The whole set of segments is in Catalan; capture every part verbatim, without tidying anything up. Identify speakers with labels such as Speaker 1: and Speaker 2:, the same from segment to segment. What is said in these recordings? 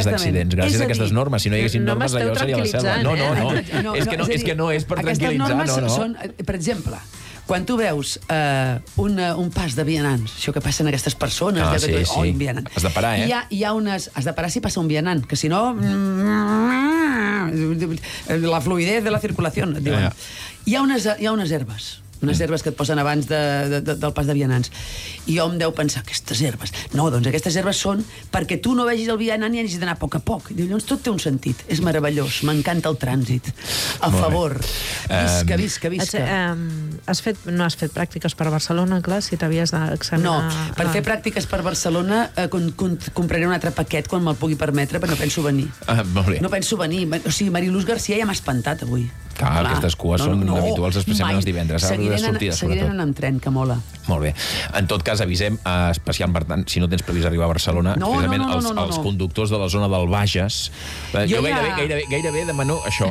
Speaker 1: milers d'accidents gràcies a aquestes normes. Si no hi haguessin
Speaker 2: no
Speaker 1: normes, allò seria la selva. No, no, no.
Speaker 3: No,
Speaker 1: és, que no, és que no és per tranquil·litzar. No, no.
Speaker 3: Són, per exemple, quan tu veus uh, un, un pas de vianants, això que passen aquestes persones...
Speaker 1: Ah,
Speaker 3: que
Speaker 1: sí,
Speaker 3: tu,
Speaker 1: sí.
Speaker 3: Oh, un vianant.
Speaker 1: Has de parar, eh?
Speaker 3: Hi ha, hi ha unes... Has de parar si passa un vianant, que si no... La fluidez de la circulació, et diuen.
Speaker 1: Ja.
Speaker 3: Hi ha unes, hi ha unes herbes, unes herbes que et posen abans de, de, de, del pas de vianants. I jo em deu pensar, aquestes herbes... No, doncs aquestes herbes són perquè tu no vegis el vianant i hagis d'anar a poc a poc. Diu, llavors tot té un sentit. És meravellós, m'encanta el trànsit. A
Speaker 1: Molt
Speaker 3: favor.
Speaker 1: bé.
Speaker 3: Visca,
Speaker 1: Um,
Speaker 3: visca, visca.
Speaker 2: Has, um, has fet, no has fet pràctiques per Barcelona, clar, si t'havies d'examinar...
Speaker 3: No, per
Speaker 2: ah.
Speaker 3: fer pràctiques per Barcelona eh, con, con, compraré un altre paquet quan me'l pugui permetre, però no penso venir.
Speaker 1: Ah, molt bé.
Speaker 3: No penso venir. O sigui, Mariluz García ja m'ha espantat avui.
Speaker 1: Clar, aquestes cues són habituals, especialment els divendres.
Speaker 3: Seguiré
Speaker 1: de sortida,
Speaker 3: seguiré anant amb tren, que mola.
Speaker 1: Molt bé. En tot cas, avisem, eh, especialment, per tant, si no tens previst arribar a Barcelona,
Speaker 3: No,
Speaker 1: precisament
Speaker 3: no, no,
Speaker 1: els,
Speaker 3: no, no,
Speaker 1: els
Speaker 3: no.
Speaker 1: conductors de la zona del Bages. Eh,
Speaker 3: Jo
Speaker 1: jo
Speaker 3: ja-
Speaker 1: gairebé, gairebé, gairebé demano això.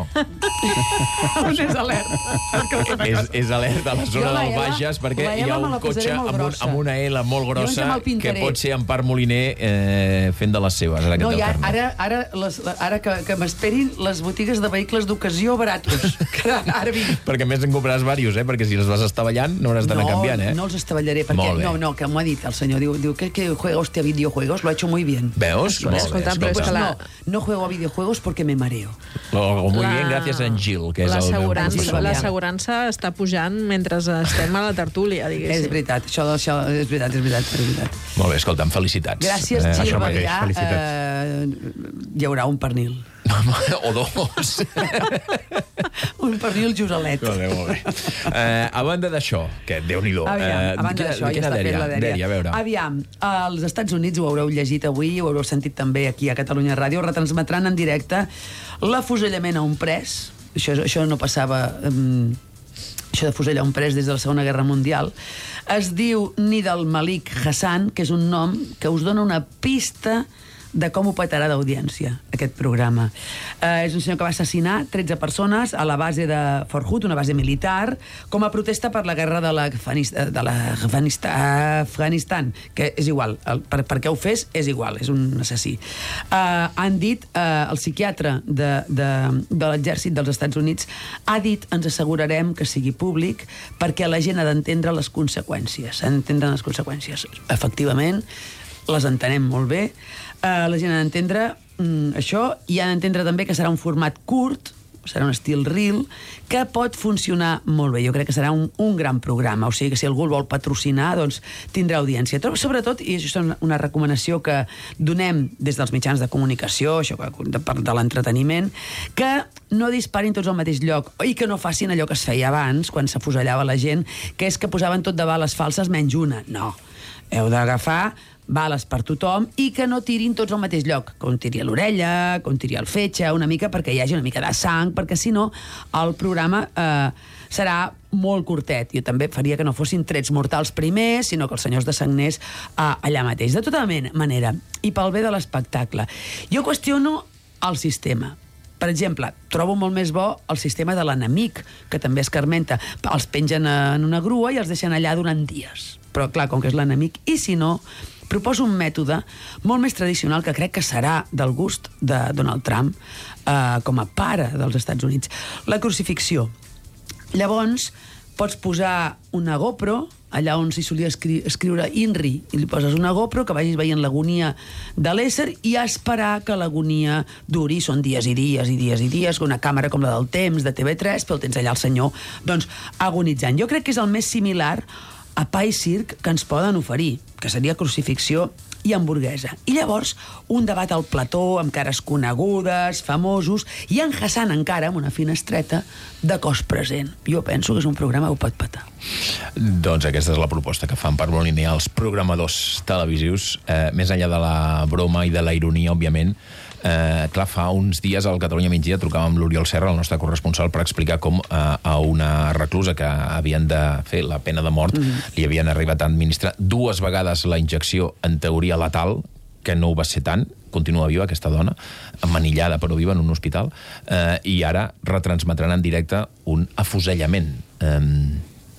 Speaker 3: és alerta.
Speaker 1: és, és alerta a la zona
Speaker 3: Jo la
Speaker 1: del
Speaker 3: Ela-
Speaker 1: Bages, perquè
Speaker 3: la
Speaker 1: hi ha
Speaker 3: Ela me
Speaker 1: un
Speaker 3: la posaré
Speaker 1: cotxe
Speaker 3: molt
Speaker 1: amb, un,
Speaker 3: grossa.
Speaker 1: amb una L molt
Speaker 3: Llavors
Speaker 1: grossa
Speaker 3: ja me'l
Speaker 1: que
Speaker 3: pintaré.
Speaker 1: pot ser en Parc Moliner eh, fent de les seves. Ara,
Speaker 3: No,
Speaker 1: aquest
Speaker 3: i
Speaker 1: del
Speaker 3: ara,
Speaker 1: Carme.
Speaker 3: ara, ara, les, ara que, que m'esperin les botigues de vehicles d'ocasió baratos. Que ara vinc.
Speaker 1: Perquè a més en compraràs diversos, eh? Perquè si els vas estavellant no hauràs d'anar
Speaker 3: no,
Speaker 1: canviant, eh?
Speaker 3: no els estavellaré, perquè
Speaker 1: Molt bé.
Speaker 3: no, no, que m'ho ha dit el senyor. Diu, diu que, que juega usted a videojuegos, lo ha hecho muy bien.
Speaker 1: Veus? Molt bé,
Speaker 2: Escolta, però és
Speaker 1: escolta.
Speaker 2: que la-
Speaker 3: No, no juego a videojuegos porque me mareo.
Speaker 1: Lo- Muy
Speaker 2: La-
Speaker 1: bien, gràcies a en Gil, que és el meu
Speaker 2: l'assegurança-
Speaker 1: professor.
Speaker 2: L'assegurança està pujant mentre estem a la tertúlia,
Speaker 3: És
Speaker 2: diguéssim.
Speaker 3: veritat, això, això és veritat, és veritat, és veritat.
Speaker 1: Molt bé, escolta'm, felicitats.
Speaker 3: Gràcies,
Speaker 1: Eh,
Speaker 3: Gil
Speaker 1: això mateix,
Speaker 3: Bavià.
Speaker 1: felicitats.
Speaker 3: Eh, hi haurà un pernil.
Speaker 1: O dos.
Speaker 3: Un pernil Josalet.
Speaker 1: Molt bé, molt bé. Eh, a banda d'això, que Déu-n'hi-do.
Speaker 3: Aviam,
Speaker 1: eh,
Speaker 3: a banda
Speaker 1: quina-
Speaker 3: d'això, ja
Speaker 1: quina
Speaker 3: està
Speaker 1: dèria?
Speaker 3: fet la dèria.
Speaker 1: Dèria, a veure.
Speaker 3: Aviam, als Estats Units, ho haureu llegit avui, ho haureu sentit també aquí a Catalunya Ràdio, retransmetran en directe l'afusellament a un pres. Això, això no passava... Um, això de fusellar un pres des de la Segona Guerra Mundial. Es diu Nidal Malik Hassan, que és un nom que us dona una pista de com ho petarà d'audiència, aquest programa. Eh, és un senyor que va assassinar tretze persones a la base de Fort Hood, una base militar, com a protesta per la guerra de l'Afganistan, de l'Afganistan, que és igual, el, per, per què ho fes és igual, és un assassí. Eh, han dit, eh, el psiquiatre de, de, de l'exèrcit dels Estats Units ha dit, ens assegurarem que sigui públic perquè la gent ha d'entendre les conseqüències, ha d'entendre les conseqüències. Efectivament, les entenem molt bé, uh, la gent ha d'entendre mm, això, i ha d'entendre també que serà un format curt, serà un estil reel, que pot funcionar molt bé. Jo crec que serà un, un gran programa, o sigui que si algú el vol patrocinar, doncs tindrà audiència. Però, sobretot, i això és una, una recomanació que donem des dels mitjans de comunicació, això de, de l'entreteniment, que no disparin tots al mateix lloc, i que no facin allò que es feia abans, quan s'afusellava la gent, que és que posaven tot de bales falses menys una. No. Heu d'agafar bales per tothom i que no tirin tots al mateix lloc, que un tiri a l'orella, que un tiri al fetge, una mica perquè hi hagi una mica de sang, perquè si no el programa eh, serà molt curtet. Jo també faria que no fossin trets mortals primers, sinó que els senyors de Sagnés eh, allà mateix. De tota manera, i pel bé de l'espectacle, jo qüestiono el sistema. Per exemple, trobo molt més bo el sistema de l'enemic, que també escarmenta. Els pengen en una grua i els deixen allà durant dies. Però, clar, com que és l'enemic, i si no, proposo un mètode molt més tradicional que crec que serà del gust de Donald Trump eh, com a pare dels Estats Units. La crucifixió. Llavors, pots posar una GoPro, allà on s'hi solia escri escriure INRI, i li poses una GoPro que vagis veient l'agonia de l'ésser i esperar que l'agonia duri, són dies i dies i dies i dies, una càmera com la del Temps, de T V tres, però el tens allà el senyor, doncs, agonitzant. Jo crec que és el més similar a pa i circ que ens poden oferir, que seria crucifixió i hamburguesa. I llavors, un debat al plató amb cares conegudes, famosos, i en Hassan encara amb una finestreta de cos present. Jo penso que és un programa que ho pot petar.
Speaker 1: Doncs aquesta és la proposta que fan per Moliner els programadors televisius, eh, més enllà de la broma i de la ironia, òbviament. Eh, clar, fa uns dies al Catalunya Migdia trucàvem amb l'Oriol Serra, el nostre corresponsal, per explicar com eh, a una reclusa que havien de fer la pena de mort mm. li havien arribat a administrar dues vegades la injecció, en teoria letal, que no ho va ser tant, continua viva aquesta dona, manillada però viva en un hospital, eh, i ara retransmetran en directe un afusellament. Eh,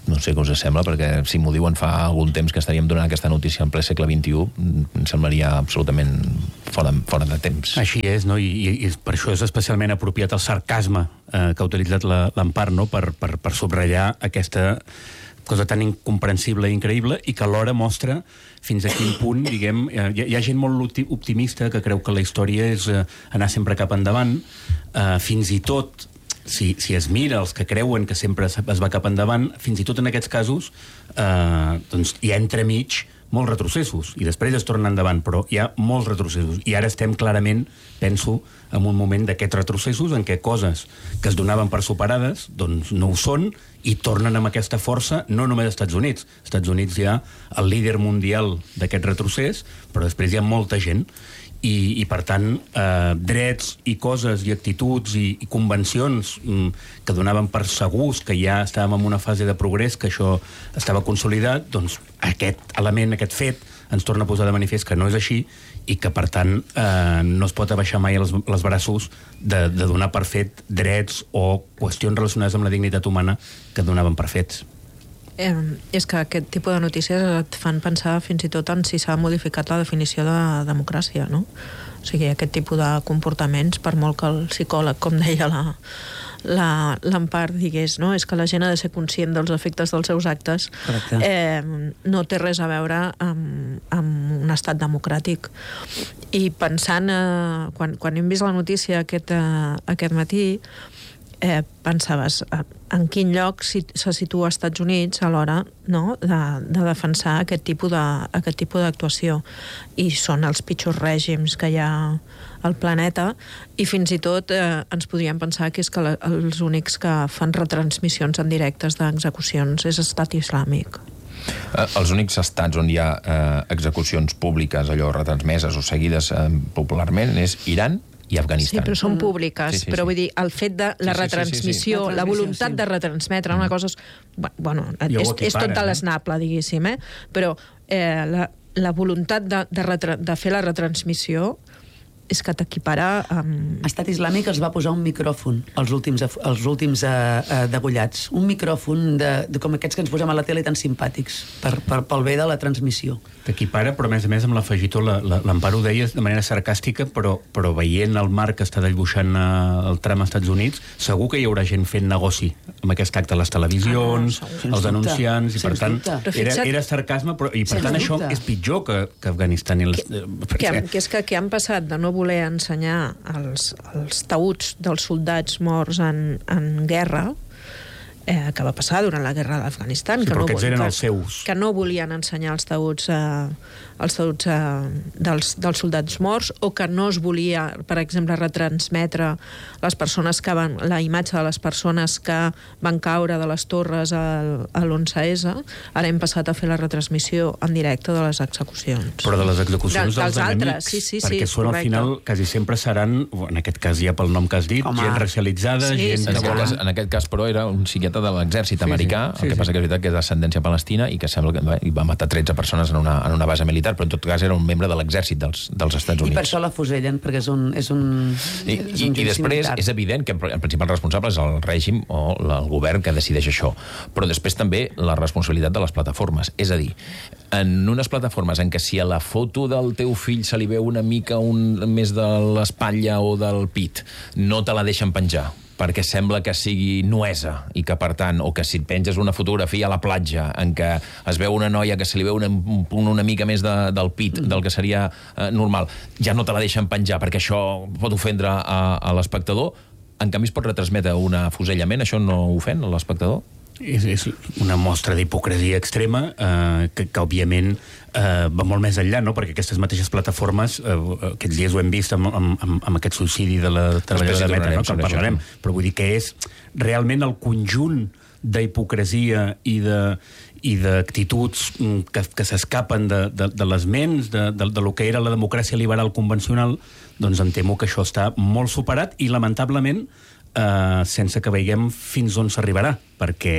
Speaker 1: No sé què us sembla, perquè si m'ho diuen fa algun temps que estaríem donant aquesta notícia en ple segle vint-i-u, em semblaria absolutament fora, fora de temps.
Speaker 4: Així és, no? I, i, i per això és especialment apropiat el sarcasme eh, que ha utilitzat l'Empar, no? per, per, per subratllar aquesta cosa tan incomprensible i increïble, i que alhora mostra fins a quin punt, diguem, eh, hi, hi ha gent molt optimista que creu que la història és eh, anar sempre cap endavant, eh, fins i tot Si, si es mira els que creuen que sempre es, es va cap endavant, fins i tot en aquests casos eh, doncs hi ha entremig molts retrocessos, i després es torna endavant, però hi ha molts retrocessos, i ara estem clarament, penso, en un moment d'aquests retrocessos en què coses que es donaven per superades, doncs no ho són, i tornen amb aquesta força, no només als Estats Units. Als Estats Units hi ha el líder mundial d'aquest retrocés, però després hi ha molta gent, i, i per tant, eh, drets i coses i actituds i, i convencions mm, que donaven per segurs que ja estàvem en una fase de progrés, que això estava consolidat, doncs aquest element, aquest fet, ens torna a posar de manifest que no és així, i que, per tant, eh, no es pot abaixar mai els, els braços de, de donar per fet drets o qüestions relacionades amb la dignitat humana que donaven per fets.
Speaker 2: Eh, és que aquest tipus de notícies et fan pensar fins i tot en si s'ha modificat la definició de democràcia, no? O sigui, aquest tipus de comportaments, per molt que el psicòleg, com deia la, la, l'Empar, digués, no? És que la gent ha de ser conscient dels efectes dels seus actes. Eh, no té res a veure amb, amb un estat democràtic. I pensant, eh, quan, quan hem vist la notícia aquest, eh, aquest matí, eh, pensaves eh, en quin lloc si, se situa als Estats Units a l'hora, no?, de, de defensar aquest tipus de, aquest tipus d'actuació. I són els pitjors règims que hi ha al planeta, i fins i tot eh, ens podríem pensar que és que la, els únics que fan retransmissions en directes d'execucions és Estat Islàmic.
Speaker 1: Eh, els únics estats on hi ha eh, execucions públiques, allò retransmeses o seguides eh, popularment, és Iran i Afganistan.
Speaker 2: Sí, però són públiques.
Speaker 1: Sí, sí,
Speaker 2: però
Speaker 1: sí.
Speaker 2: vull dir, el fet de la
Speaker 1: sí, sí,
Speaker 2: retransmissió,
Speaker 1: sí, sí, sí.
Speaker 2: la voluntat de retransmetre una cosa és, bueno, és, és tot de l'esnable, diguéssim, eh? Però eh, la, la voluntat de, de, retra, de fer la retransmissió és que t'equipara amb...
Speaker 3: Estat Islàmic els va posar un micròfon als últims, als últims uh, uh, degollats. Un micròfon de, de com aquests que ens posem a la tele tan simpàtics, per, per, pel bé de la transmissió.
Speaker 4: T'equipara, però a més a més amb l'afegitó, l'Empar ho deia de manera sarcàstica, però, però veient el marc que està dibuixant el tram als Estats Units, segur que hi haurà gent fent negoci amb aquest acte a les televisions, ah, no, els anunciants, i per tant era, era sarcasme, però, i per tant això és pitjor que, que Afganistan. I les,
Speaker 2: que, que, que és que, que han passat de no voler ensenyar els, els taüts dels soldats morts en, en guerra, eh, que va passar durant la guerra d'Afganistan,
Speaker 4: sí,
Speaker 2: que,
Speaker 4: no,
Speaker 2: que,
Speaker 4: eren
Speaker 2: que,
Speaker 4: els seus.
Speaker 2: que no volien ensenyar els taüts, eh, els taüts eh, dels, dels soldats morts, o que no es volia, per exemple, retransmetre les persones que van, la imatge de les persones que van caure de les torres al, a l'onze esse. Ara hem passat a fer la retransmissió en directe de les execucions.
Speaker 4: Però de les execucions
Speaker 2: de,
Speaker 4: dels, dels
Speaker 2: enemics,
Speaker 4: altres,
Speaker 2: sí, sí,
Speaker 4: perquè
Speaker 2: sí,
Speaker 4: són
Speaker 2: correcte.
Speaker 4: al final, quasi sempre seran, en aquest cas ja pel nom que has dit, Home. gent racialitzada,
Speaker 2: sí,
Speaker 4: gent...
Speaker 2: Sí,
Speaker 1: en,
Speaker 2: sí,
Speaker 1: aquest cas, en aquest cas, però, era un psiquiatre de l'exèrcit
Speaker 4: sí,
Speaker 1: americà,
Speaker 4: sí, sí,
Speaker 1: el que
Speaker 4: sí.
Speaker 1: passa que és veritat que és d'ascendència palestina i que sembla que va, va matar tretze persones en una, en una base militar, però en tot cas era un membre de l'exèrcit dels, dels Estats Units.
Speaker 3: I per això la fusellen, perquè és un, és un,
Speaker 1: I,
Speaker 3: és
Speaker 1: i,
Speaker 3: un
Speaker 1: i després
Speaker 3: militar.
Speaker 1: és evident que el principal responsable és el règim o el govern que decideix això, però després també la responsabilitat de les plataformes. És a dir, en unes plataformes en què si a la foto del teu fill se li veu una mica un, més de l'espatlla o del pit, no te la deixen penjar perquè sembla que sigui nuesa i que, per tant, o que si et penges una fotografia a la platja en què es veu una noia que se li veu una, un punt una mica més de, del pit, mm. del que seria eh, normal, ja no te la deixen penjar perquè això pot ofendre a, a l'espectador. En canvi es pot retransmetre un afusellament, això no ofèn a l'espectador?
Speaker 4: És, és una mostra d'hipocresia extrema eh, que, que òbviament eh, va molt més enllà, no? Perquè aquestes mateixes plataformes, eh, aquests dies ho hem vist amb, amb, amb, amb aquest suïcidi de la treballadora de Meta, no? Que en parlarem, però vull dir que és realment el conjunt d'hipocresia i de i d'actituds que, que s'escapen de, de, de les ments, de, de, de lo que era la democràcia liberal convencional, doncs em temo que això està molt superat i, lamentablement, Uh, sense que veiem fins on s'arribarà, perquè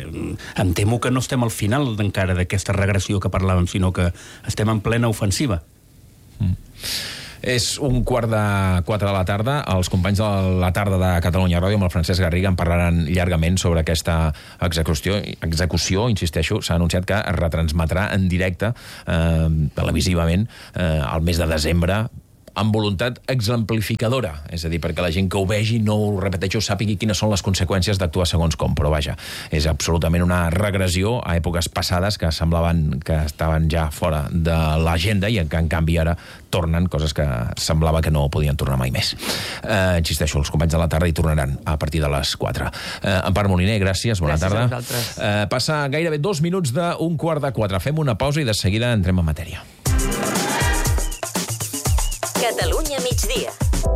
Speaker 4: em temo que no estem al final encara d'aquesta regressió que parlàvem, sinó que estem en plena ofensiva.
Speaker 1: Mm. És un quart de quatre de la tarda. Els companys de la tarda de Catalunya Ràdio amb el Francesc Garriga en parlaran llargament sobre aquesta execució. execució insisteixo, s'ha anunciat que es retransmetrà en directe eh, televisivament eh, al mes de desembre, amb voluntat exemplificadora, és a dir, perquè la gent que ho vegi no ho repeteixo, sàpigui quines són les conseqüències d'actuar segons com, però vaja, és absolutament una regressió a èpoques passades que semblaven que estaven ja fora de l'agenda i que en canvi ara tornen coses que semblava que no podien tornar mai més. Eh, insisteixo, els companys de la tarda hi tornaran a partir de les quatre. Eh, Empar Moliner, gràcies, bona
Speaker 3: gràcies
Speaker 1: tarda. Eh, passa gairebé dos minuts d'un quart de quatre. Fem una pausa i de seguida entrem en matèria.
Speaker 5: Catalunya migdia.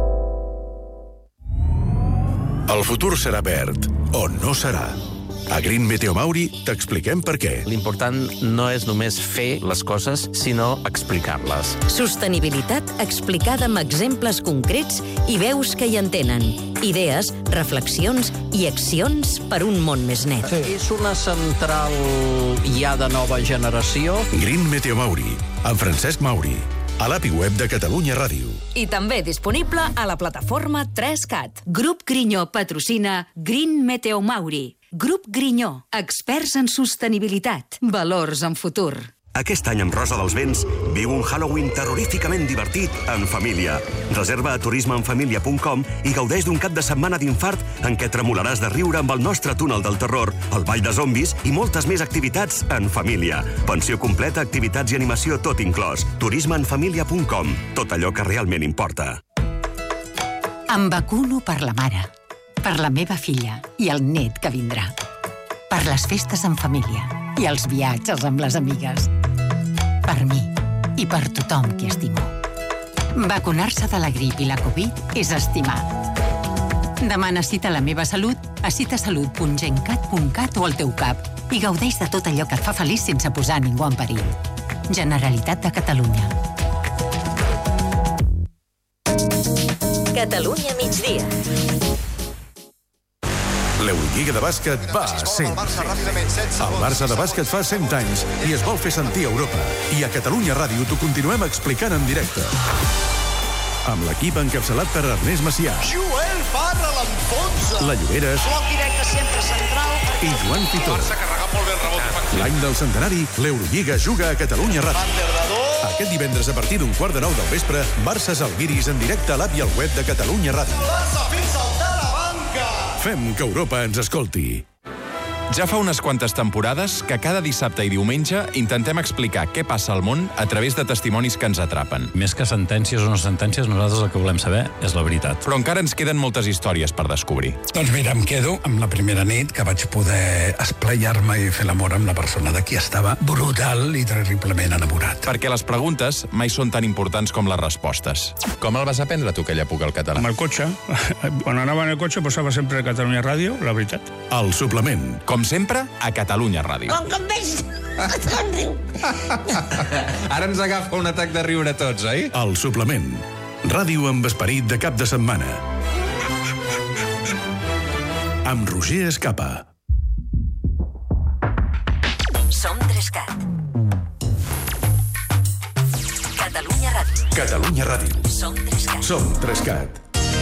Speaker 6: El futur serà verd o no serà. A Green Meteo Mauri t'expliquem per què.
Speaker 7: L'important no és només fer les coses, sinó explicar-les.
Speaker 5: Sostenibilitat explicada amb exemples concrets i veus que hi entenen. Idees, reflexions i accions per un món més net.
Speaker 7: Sí. És una central ja de nova generació.
Speaker 6: Green Meteo Mauri, amb Francesc Mauri. A l'A P I web de Catalunya Ràdio.
Speaker 8: I també disponible a la plataforma tres cat. Grup Grinyó patrocina Green Meteo Mauri. Grup Grinyó, experts en sostenibilitat, valors en futur.
Speaker 9: Aquest any amb Rosa dels Vents viu un Halloween terroríficament divertit en família. Reserva a turisme en família punt com i gaudeix d'un cap de setmana d'infart en què tremolaràs de riure amb el nostre túnel del terror, el ball de zombis i moltes més activitats en família. Pensió completa, activitats i animació tot inclòs. turisme en família punt com. Tot allò que realment importa.
Speaker 10: Em vacuno per la mare, per la meva filla i el net que vindrà. Per les festes en família i els viatges amb les amigues. Per mi i per tothom que estimo. Vacunar-se de la grip i la Covid és estimar. Demana cita a la meva salut a citasalut punt gencat punt cat o al teu cap i gaudeix de tot allò que et fa feliç sense posar ningú en perill. Generalitat de Catalunya.
Speaker 5: Catalunya migdia.
Speaker 6: L'Eurolliga de bàsquet va a cent. El Barça de bàsquet fa cent anys i es vol fer sentir a Europa. I a Catalunya Ràdio t'ho continuem explicant en directe. Amb l'equip encapçalat per Ernest Macià.
Speaker 11: Joel Parra l'enfonsa.
Speaker 6: La Lloberes.
Speaker 11: Bloc directe sempre central.
Speaker 6: I Joan Pitó.
Speaker 11: Barça carregat molt bé el rebot.
Speaker 6: L'any del centenari, l'Eurolliga juga a Catalunya Ràdio. Aquest divendres a partir d'un quart de nou del vespre, Barça Zalgiris en directe a l'app i al web de Catalunya Ràdio.
Speaker 11: Barça fins al de la banca.
Speaker 6: Fem que Europa ens escolti.
Speaker 12: Ja fa unes quantes temporades que cada dissabte i diumenge intentem explicar què passa al món a través de testimonis que ens atrapen.
Speaker 4: Més que sentències o no sentències, nosaltres el que volem saber és la veritat.
Speaker 12: Però encara ens queden moltes històries per descobrir.
Speaker 13: Doncs mira, em quedo amb la primera nit que vaig poder esplayar-me i fer l'amor amb la persona de qui estava brutal i terriblement enamorat.
Speaker 12: Perquè les preguntes mai són tan importants com les respostes. Com el vas aprendre tu, aquella època, el català?
Speaker 13: Amb el cotxe. Quan anava en el cotxe posava sempre a Catalunya Ràdio, la veritat.
Speaker 6: El suplement.
Speaker 12: Com sempre, a Catalunya Ràdio.
Speaker 11: Com que em veig...
Speaker 12: Ara ens agafa un atac de riure tots, oi?
Speaker 6: El suplement. Ràdio amb esperit de cap de setmana. Amb Roger Escapa.
Speaker 8: Som tres cat. Catalunya Ràdio.
Speaker 6: Catalunya Ràdio.
Speaker 8: Som tres cat.
Speaker 6: Som tres cat.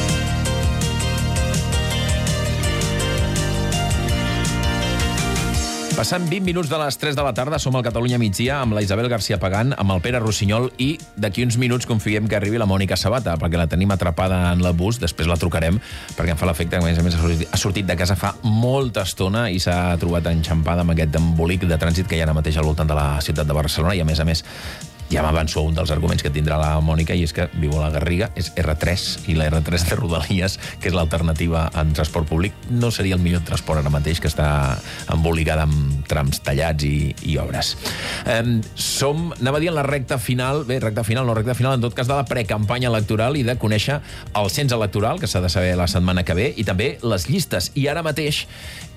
Speaker 1: Passant vint minuts de les tres de la tarda, som al Catalunya migdia amb la Isabel García Pagán, amb el Pere Rossinyol i d'aquí uns minuts confiem que arribi la Mònica Sabata, perquè la tenim atrapada en la bus, després la trucarem, perquè em fa l'efecte que a més a més ha sortit de casa fa molta estona i s'ha trobat enxampada amb aquest embolic de trànsit que hi ha ara mateix al voltant de la ciutat de Barcelona i a més a més ja m'avanço un dels arguments que tindrà la Mònica i és que viu a la Garriga, és erre tres i la erre tres de Rodalies, que és l'alternativa en transport públic, no seria el millor transport ara mateix, que està embolicada amb trams tallats i, i obres. Um, som, anava a dir en la recta final, bé, recta final, no recta final, en tot cas de la precampanya electoral i de conèixer el cens electoral, que s'ha de saber la setmana que ve, i també les llistes. I ara mateix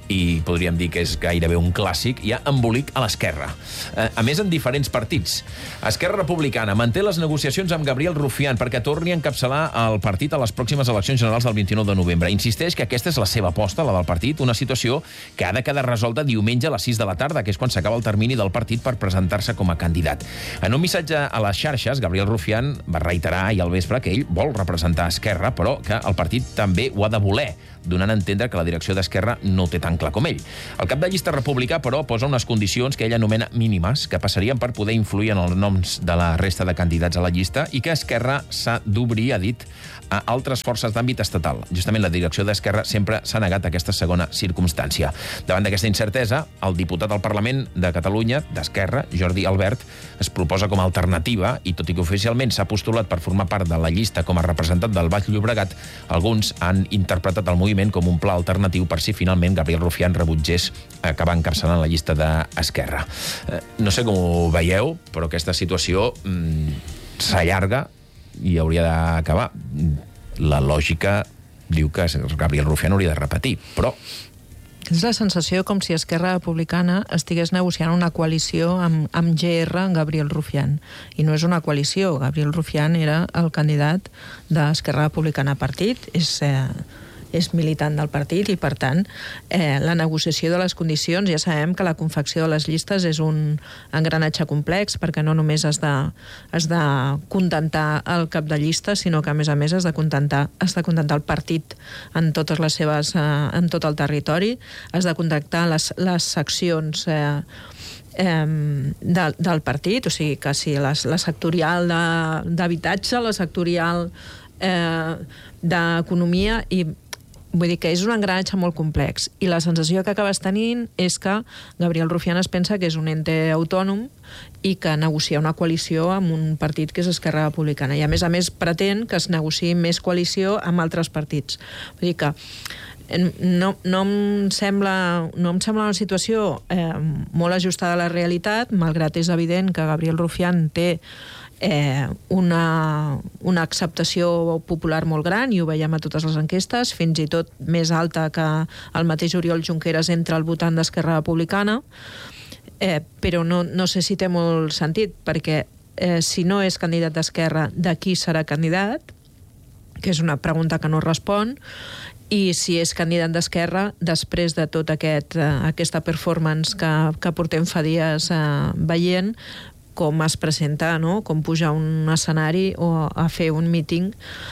Speaker 1: i podríem dir que és gairebé un clàssic, hi ha embolic a l'esquerra. Eh, a més, en diferents partits. Esquerra Republicana manté les negociacions amb Gabriel Rufián perquè torni a encapçalar el partit a les pròximes eleccions generals del vint-i-nou de novembre. Insisteix que aquesta és la seva aposta, la del partit, una situació que ha de quedar resolta diumenge a les sis de la tarda, que és quan s'acaba el termini del partit per presentar-se com a candidat. En un missatge a les xarxes, Gabriel Rufián va reiterar ahir al vespre que ell vol representar Esquerra, però que el partit també ho ha de voler, donant a entendre que la direcció d'Esquerra no ho té tan clar com ell. El cap de llista republicà, però, posa unes condicions que ell anomena mínimes, que passarien per poder influir en els noms de la resta de candidats a la llista i que Esquerra s'ha d'obrir, ha dit, a altres forces d'àmbit estatal. Justament la direcció d'Esquerra sempre s'ha negat a aquesta segona circumstància. Davant d'aquesta incertesa, el diputat al Parlament de Catalunya, d'Esquerra, Jordi Albert, es proposa com a alternativa i, tot i que oficialment s'ha postulat per formar part de la llista com a representant del Baix Llobregat, alguns han interpretat el moviment com un pla alternatiu per si finalment Gabriel Rufián rebutgés acabar encapçalant la llista d'Esquerra. Eh, no sé com ho veieu, però aquesta situació mm, s'allarga i hauria d'acabar. La lògica diu que Gabriel Rufián hauria de repetir, però...
Speaker 2: És la sensació com si Esquerra Republicana estigués negociant una coalició amb, amb G R en Gabriel Rufián. I no és una coalició. Gabriel Rufián era el candidat d'Esquerra Republicana partit, és... Eh, és militant del partit i, per tant, eh, la negociació de les condicions, ja sabem que la confecció de les llistes és un engranatge complex, perquè no només has de, has de contentar el cap de llista, sinó que, a més a més, has de contentar, has de contentar el partit en totes les seves, eh, en tot el territori, has de contactar les, les seccions eh, Eh, de, del partit, o sigui que si la, la sectorial d'habitatge, la sectorial eh, d'economia, i vull dir que és un engranatge molt complex, i la sensació que acabes tenint és que Gabriel Rufián es pensa que és un ente autònom i que negocia una coalició amb un partit que és Esquerra Republicana, i a més a més pretén que es negociï més coalició amb altres partits. Vull dir que No, no, em sembla, no em sembla una situació eh, molt ajustada a la realitat, malgrat és evident que Gabriel Rufián té eh, una, una acceptació popular molt gran, i ho veiem a totes les enquestes, fins i tot més alta que el mateix Oriol Junqueras entre el votant d'Esquerra Republicana, eh, però no, no sé si té molt sentit, perquè eh, si no és candidat d'Esquerra, de qui serà candidat? Que és una pregunta que no respon. I si és candidat d'Esquerra, després de tota aquest, uh, aquesta performance que, que portem fa dies uh, veient, com es presenta, no? Com puja a un escenari o a fer un míting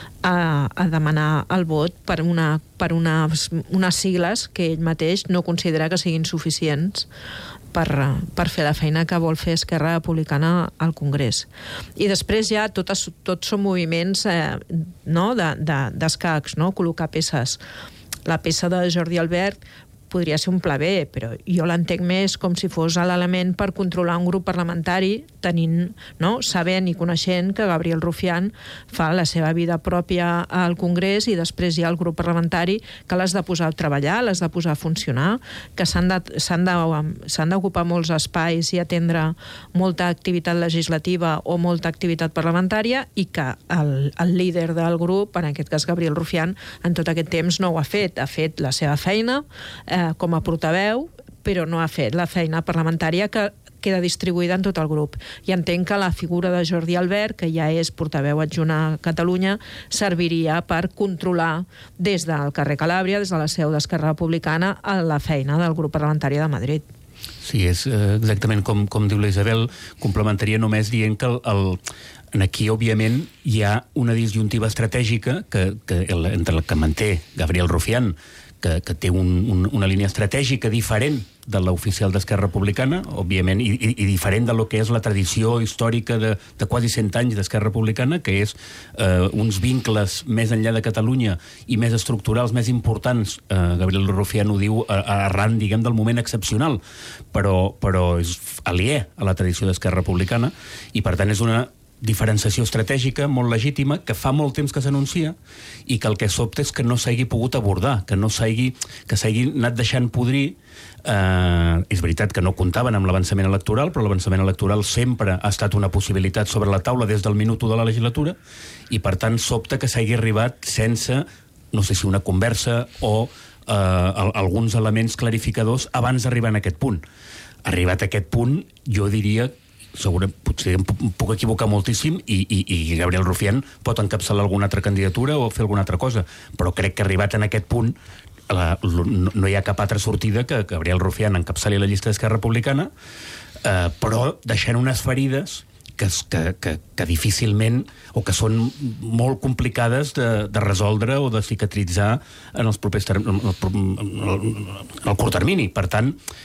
Speaker 2: a, a demanar el vot per, una, per unes, unes sigles que ell mateix no considera que siguin suficients per, per fer la feina que vol fer Esquerra Republicana al Congrés. I després ja totes, tots són moviments eh, no? de, de, d'escacs, no? Col·locar peces. La peça de Jordi Albert podria ser un pla B, però jo l'entenc més com si fos l'element per controlar un grup parlamentari, tenint, no? Sabent i coneixent que Gabriel Rufián fa la seva vida pròpia al Congrés i després hi ha el grup parlamentari que l'has de posar a treballar, l'has de posar a funcionar, que s'han de, s'han de, s'han d'ocupar molts espais i atendre molta activitat legislativa o molta activitat parlamentària, i que el, el líder del grup, en aquest cas Gabriel Rufián, en tot aquest temps no ho ha fet. Ha fet la seva feina eh, com a portaveu, però no ha fet la feina parlamentària que queda distribuïda en tot el grup. I entenc que la figura de Jordi Albert, que ja és portaveu adjunt a Catalunya, serviria per controlar des del carrer Calàbria, des de la seu d'Esquerra Republicana, la feina del grup parlamentari de Madrid.
Speaker 4: Sí, és eh, exactament com, com diu la Isabel, complementaria només dient que el, el aquí, òbviament, hi ha una disjuntiva estratègica que, que, entre la que manté Gabriel Rufián, que, que té un, un, una línia estratègica diferent de l'oficial d'Esquerra Republicana, òbviament, i, i, i diferent de lo que és la tradició històrica de, de quasi cent anys d'Esquerra Republicana, que és eh, uns vincles més enllà de Catalunya i més estructurals, més importants. Eh, Gabriel Rufián ho diu arran, diguem, del moment excepcional, però, però és aliè a la tradició d'Esquerra Republicana, i per tant és una diferenciació estratègica molt legítima que fa molt temps que s'anuncia i que el que sobta és que no s'hagi pogut abordar, que no s'hagi, que s'hagi anat deixant podrir. Eh, és veritat que no comptaven amb l'avançament electoral, però l'avançament electoral sempre ha estat una possibilitat sobre la taula des del minut u de la legislatura, i per tant sobta que s'hagi arribat sense, no sé si una conversa o eh, alguns elements clarificadors abans d'arribar en aquest punt. Arribat a aquest punt, jo diria, segurament, potser em puc equivocar moltíssim i, i, i Gabriel Rufián pot encapçalar alguna altra candidatura o fer alguna altra cosa, però crec que arribat en aquest punt la, no, no hi ha cap altra sortida que Gabriel Rufián encapçali la llista d'Esquerra Republicana, eh, però deixant unes ferides que, que, que, que difícilment o que són molt complicades de, de resoldre o de cicatritzar en els propers term, en el, en el curt termini. Per tant,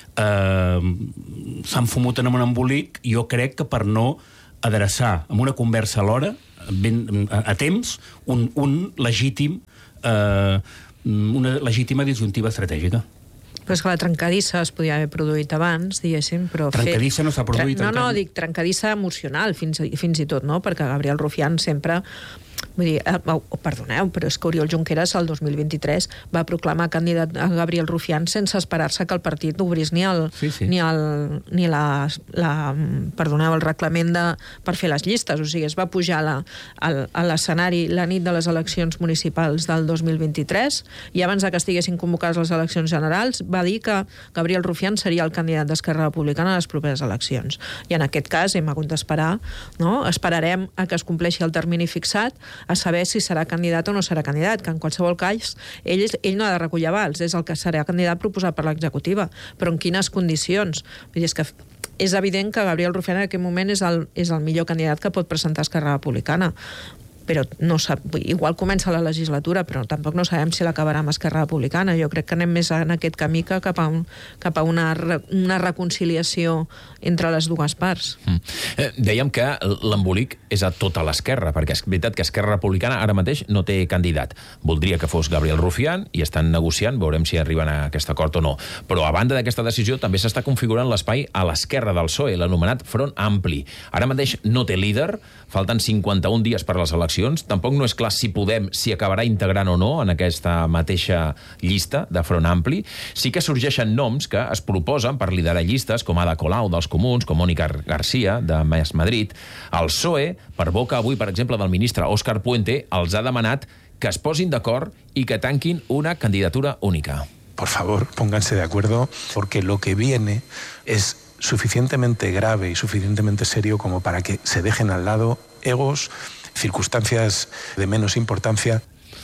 Speaker 4: eh, s'han fumut en un embolic, jo crec que per no adreçar amb una conversa alhora, ben, a, a temps, un, un legítim eh, una legítima disjuntiva estratègica.
Speaker 2: Però és que la trencadissa es podia haver produït abans, diguéssim, però...
Speaker 4: Trencadissa no s'ha produït
Speaker 2: no,
Speaker 4: encara.
Speaker 2: no, dic trencadissa emocional, fins, fins i tot, no? Perquè Gabriel Rufián sempre... Vull dir, eh, oh, perdoneu, però és que Oriol Junqueras el dos mil vint-i-tres va proclamar candidat a Gabriel Rufián sense esperar-se que el partit obrís ni el, sí, sí. ni, el, ni la, la, perdoneu, el reglament de, per fer les llistes. O sigui, es va pujar la, al, a l'escenari la nit de les eleccions municipals del dos mil vint-i-tres i abans de que estiguessin convocades les eleccions generals va dir que Gabriel Rufián seria el candidat d'Esquerra Republicana a les properes eleccions. I en aquest cas hem hagut d'esperar, no? Esperarem a que es compleixi el termini fixat a saber si serà candidat o no serà candidat, que en qualsevol cas ell, ell no ha de recollir avals, és el que serà candidat proposat per l'executiva, però en quines condicions? Vull dir, és que és evident que Gabriel Rufián en aquest moment és el, és el millor candidat que pot presentar Esquerra Republicana, però no sap, igual comença la legislatura, però tampoc no sabem si l'acabarà amb Esquerra Republicana. Jo crec que anem més en aquest camí que cap a, un, cap a una, una reconciliació entre les dues parts.
Speaker 1: Mm. Eh, dèiem que l'embolic és a tota l'esquerra, perquè és veritat que Esquerra Republicana ara mateix no té candidat. Voldria que fos Gabriel Rufián i estan negociant, veurem si arriben a aquest acord o no. Però a banda d'aquesta decisió també s'està configurant l'espai a l'esquerra del P S O E, l'anomenat Front Ampli. Ara mateix no té líder, falten cinquanta-un dies per les eleccions. Tampoc no és clar si Podem s'hi acabarà integrant o no en aquesta mateixa llista de Front Ampli. Sí que sorgeixen noms que es proposen per liderar llistes, com Ada Colau dels Comuns, com Mònica García de Més Madrid. El P S O E, per boca avui, per exemple, del ministre Òscar Puente, els ha demanat que es posin d'acord i que tanquin una candidatura única.
Speaker 14: Por favor, pónganse de acuerdo, porque lo que viene es suficientemente grave y suficientemente serio como para que se dejen al lado egos, circunstàncies de menys importància.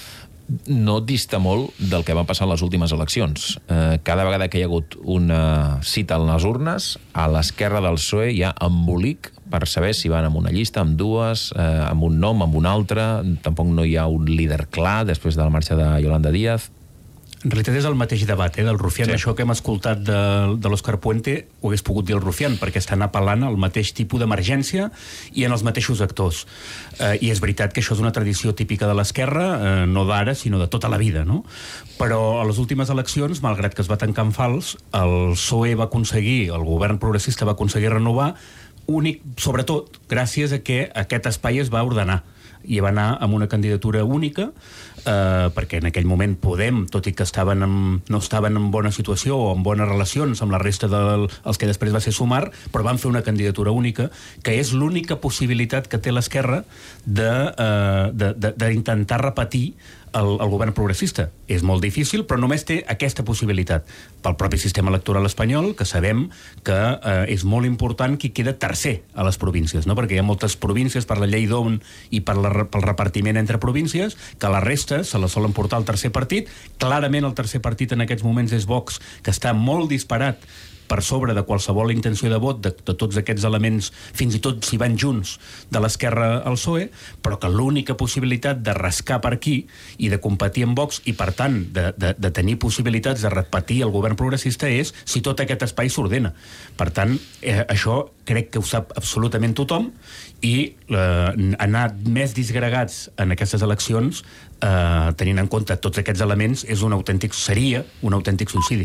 Speaker 1: No dista molt del que va passar en les últimes eleccions. Eh, cada vegada que hi ha hagut una cita en les urnes, a l'esquerra del P S O E hi ha embolic per saber si van amb una llista, amb dues, eh, amb un nom, amb un altre. Tampoc no hi ha un líder clar després de la marxa de Yolanda Díaz.
Speaker 4: En realitat és el mateix debat, eh, del Rufián. Sí. Això que hem escoltat de, de l'Òscar Puente ho hagués pogut dir el Rufián, perquè estan apel·lant al mateix tipus d'emergència i en els mateixos actors. Eh, I és veritat que això és una tradició típica de l'esquerra, eh, no d'ara, sinó de tota la vida, no? Però a les últimes eleccions, malgrat que es va tancar en fals, el P S O E va aconseguir, el govern progressista va aconseguir renovar, únic, sobretot, gràcies a que aquest espai es va ordenar i va anar amb una candidatura única, eh, perquè en aquell moment Podem, tot i que estaven en, no estaven en bona situació o en bones relacions amb la resta dels del, que després va ser Sumar, però van fer una candidatura única, que és l'única possibilitat que té l'esquerra d'intentar eh, repetir el, el govern progressista. És molt difícil, però només té aquesta possibilitat pel propi sistema electoral espanyol, que sabem que eh, és molt important qui queda tercer a les províncies, no? Perquè hi ha moltes províncies per la llei d'Own i per la, pel repartiment entre províncies, que la resta se la solen portar al tercer partit. Clarament el tercer partit en aquests moments és Vox, que està molt disparat per sobre de qualsevol intenció de vot de, de tots aquests elements, fins i tot si van junts, de l'esquerra al P S O E, però que l'única possibilitat de rascar per aquí i de competir amb Vox i, per tant, de, de, de tenir possibilitats de repetir el govern progressista és si tot aquest espai s'ordena. Per tant, eh, això crec que ho sap absolutament tothom i eh, anar més disgregats en aquestes eleccions, eh, tenint en compte tots aquests elements, és un autèntic, seria un autèntic suïcidi.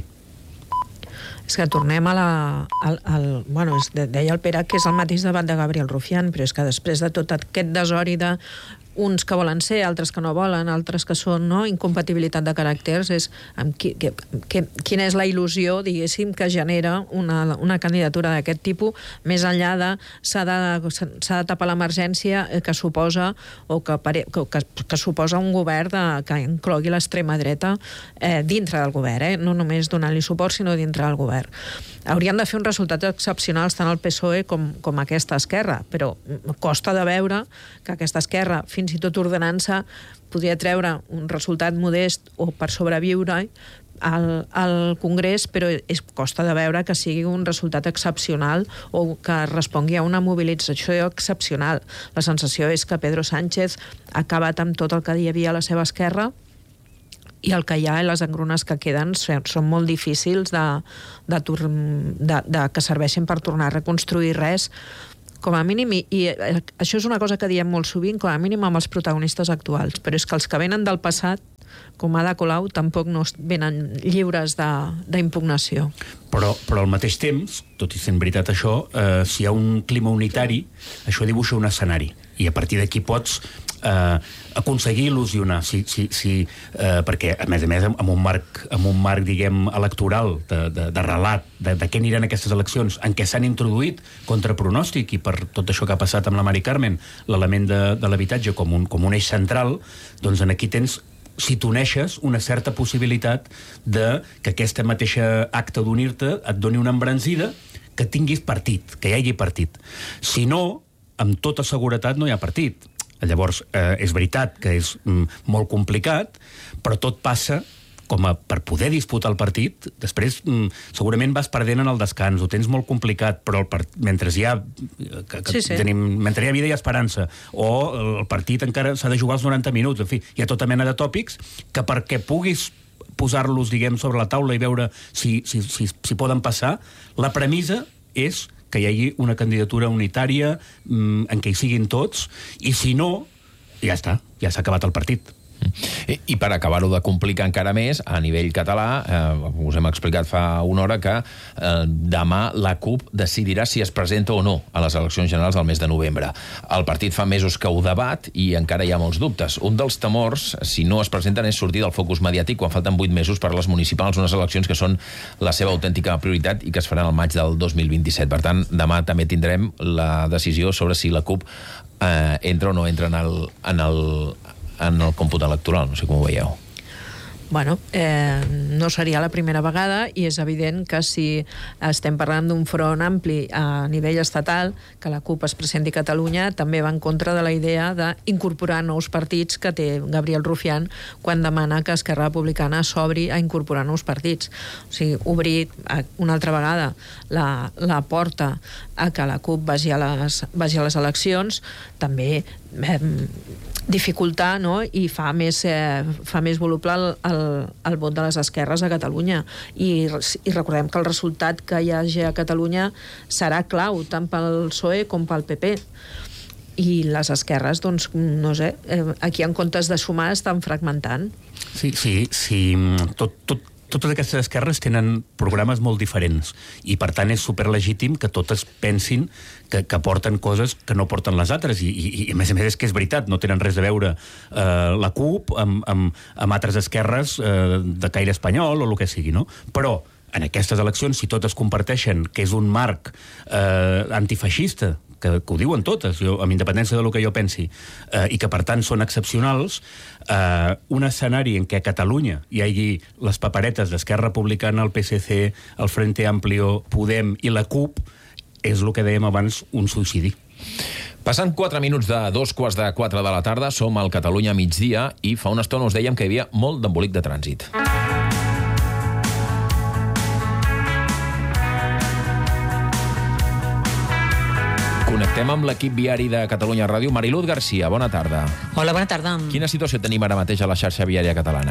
Speaker 2: És que tornem a la... Al, al, bueno, és, deia el Pere que és el mateix debat de Gabriel Rufián, però és que després de tot aquest desori de uns que volen ser, altres que no volen, altres que són, no? Incompatibilitat de caràcters, és amb qui, que, que, quina és la il·lusió, diguéssim, que genera una, una candidatura d'aquest tipus, més enllà de s'ha de, s'ha de tapar l'emergència que suposa o que, que, que, que suposa un govern de, que inclogui l'extrema dreta eh, dintre del govern, eh? No només donant-li suport, sinó dintre del govern. Haurien de fer uns resultats excepcionals tant el P S O E com, com aquesta esquerra, però costa de veure que aquesta esquerra, fins i tot ordenant-se, podria treure un resultat modest o per sobreviure al, al Congrés, però és costa de veure que sigui un resultat excepcional o que respongui a una mobilització excepcional. La sensació és que Pedro Sánchez ha acabat amb tot el que hi havia a la seva esquerra i el que hi ha i les engrunes que queden són molt difícils de, de, de, de que serveixen per tornar a reconstruir res, com a mínim, i, i això és una cosa que diem molt sovint, com a mínim amb els protagonistes actuals, però és que els que venen del passat, com Ada Colau, tampoc no venen lliures d'impugnació.
Speaker 4: Però, però al mateix temps, tot i sent veritat això, eh, si hi ha un clima unitari, això dibuixa un escenari, i a partir d'aquí pots eh, aconseguir il·lusionar, si, si, si, eh, perquè, a més a més, amb un marc, amb un marc diguem, electoral, de, de, de relat, de, de què aniran aquestes eleccions, en què s'han introduït contra pronòstic, i per tot això que ha passat amb la Mari Carmen, l'element de, de l'habitatge com un, com un eix central, doncs en aquí tens, si t'uneixes, una certa possibilitat de que aquesta mateixa acte d'unir-te et doni una embranzida, que tinguis partit, que hi hagi partit. Si no, amb tota seguretat no hi ha partit. Llavors, eh, és veritat que és mm, molt complicat, però tot passa com a per poder disputar el partit, després mm, segurament vas perdent en el descans, ho tens molt complicat, però el part... mentre hi ha que, que sí, sí. Tenim... mentre hi ha vida i esperança, o el partit encara s'ha de jugar els noranta minuts, en fi, hi ha tota mena de tòpics que perquè puguis posar-los, diguem, sobre la taula i veure si, si, si, si poden passar, la premissa és que hi hagi una candidatura unitària mm, en què hi siguin tots, i si no, ja està, ja s'ha acabat el partit.
Speaker 1: I, i per acabar-ho de complicar encara més, a nivell català, eh, us hem explicat fa una hora que eh, demà la CUP decidirà si es presenta o no a les eleccions generals del mes de novembre. El partit fa mesos que ho debat i encara hi ha molts dubtes. Un dels temors, si no es presenten, és sortir del focus mediàtic quan falten vuit mesos per les municipals, unes eleccions que són la seva autèntica prioritat i que es faran al maig del dos mil vint-i-set. Per tant, demà també tindrem la decisió sobre si la CUP eh, entra o no entra en el, en el en el còmput electoral, no sé com ho veieu.
Speaker 2: Bueno, eh, no seria la primera vegada i és evident que si estem parlant d'un front ampli a nivell estatal, que la CUP es presenti a Catalunya, també va en contra de la idea d'incorporar nous partits que té Gabriel Rufián quan demana que Esquerra Republicana s'obri a incorporar nous partits. O sigui, obrir una altra vegada la, la porta a que la CUP vagi a les, vagi a les eleccions, també eh, dificultar, no? I fa més, eh, fa més voluble el, el, el vot de les esquerres a Catalunya. I, I recordem que el resultat que hi hagi a Catalunya serà clau, tant pel P S O E com pel P P. I les esquerres, doncs, no sé, eh, aquí en comptes de sumar estan fragmentant.
Speaker 4: Sí, sí, sí, tot, tot totes aquestes esquerres tenen programes molt diferents i, per tant, és superlegítim que totes pensin que, que porten coses que no porten les altres i, i, i a més a més, és que és veritat, no tenen res a veure eh, la CUP amb, amb, amb altres esquerres eh, de caire espanyol o el que sigui, no? Però en aquestes eleccions, si totes comparteixen que és un marc eh, antifeixista, que, que ho diuen totes, jo, amb independència del que jo pensi, eh, i que per tant són excepcionals, eh, un escenari en què a Catalunya hi hagi les paperetes d'Esquerra Republicana, el P S C, el Frente Amplio, Podem i la CUP, és el que dèiem abans, un suïcidi.
Speaker 1: Passant quatre minuts de dos quarts de quatre de la tarda, som al Catalunya migdia i fa una estona us dèiem que hi havia molt d'embolic de trànsit. Connectem amb l'equip viari de Catalunya Ràdio. Mariluz Garcia, bona tarda.
Speaker 15: Hola, bona tarda.
Speaker 1: Quina situació tenim ara mateix a la xarxa viària catalana?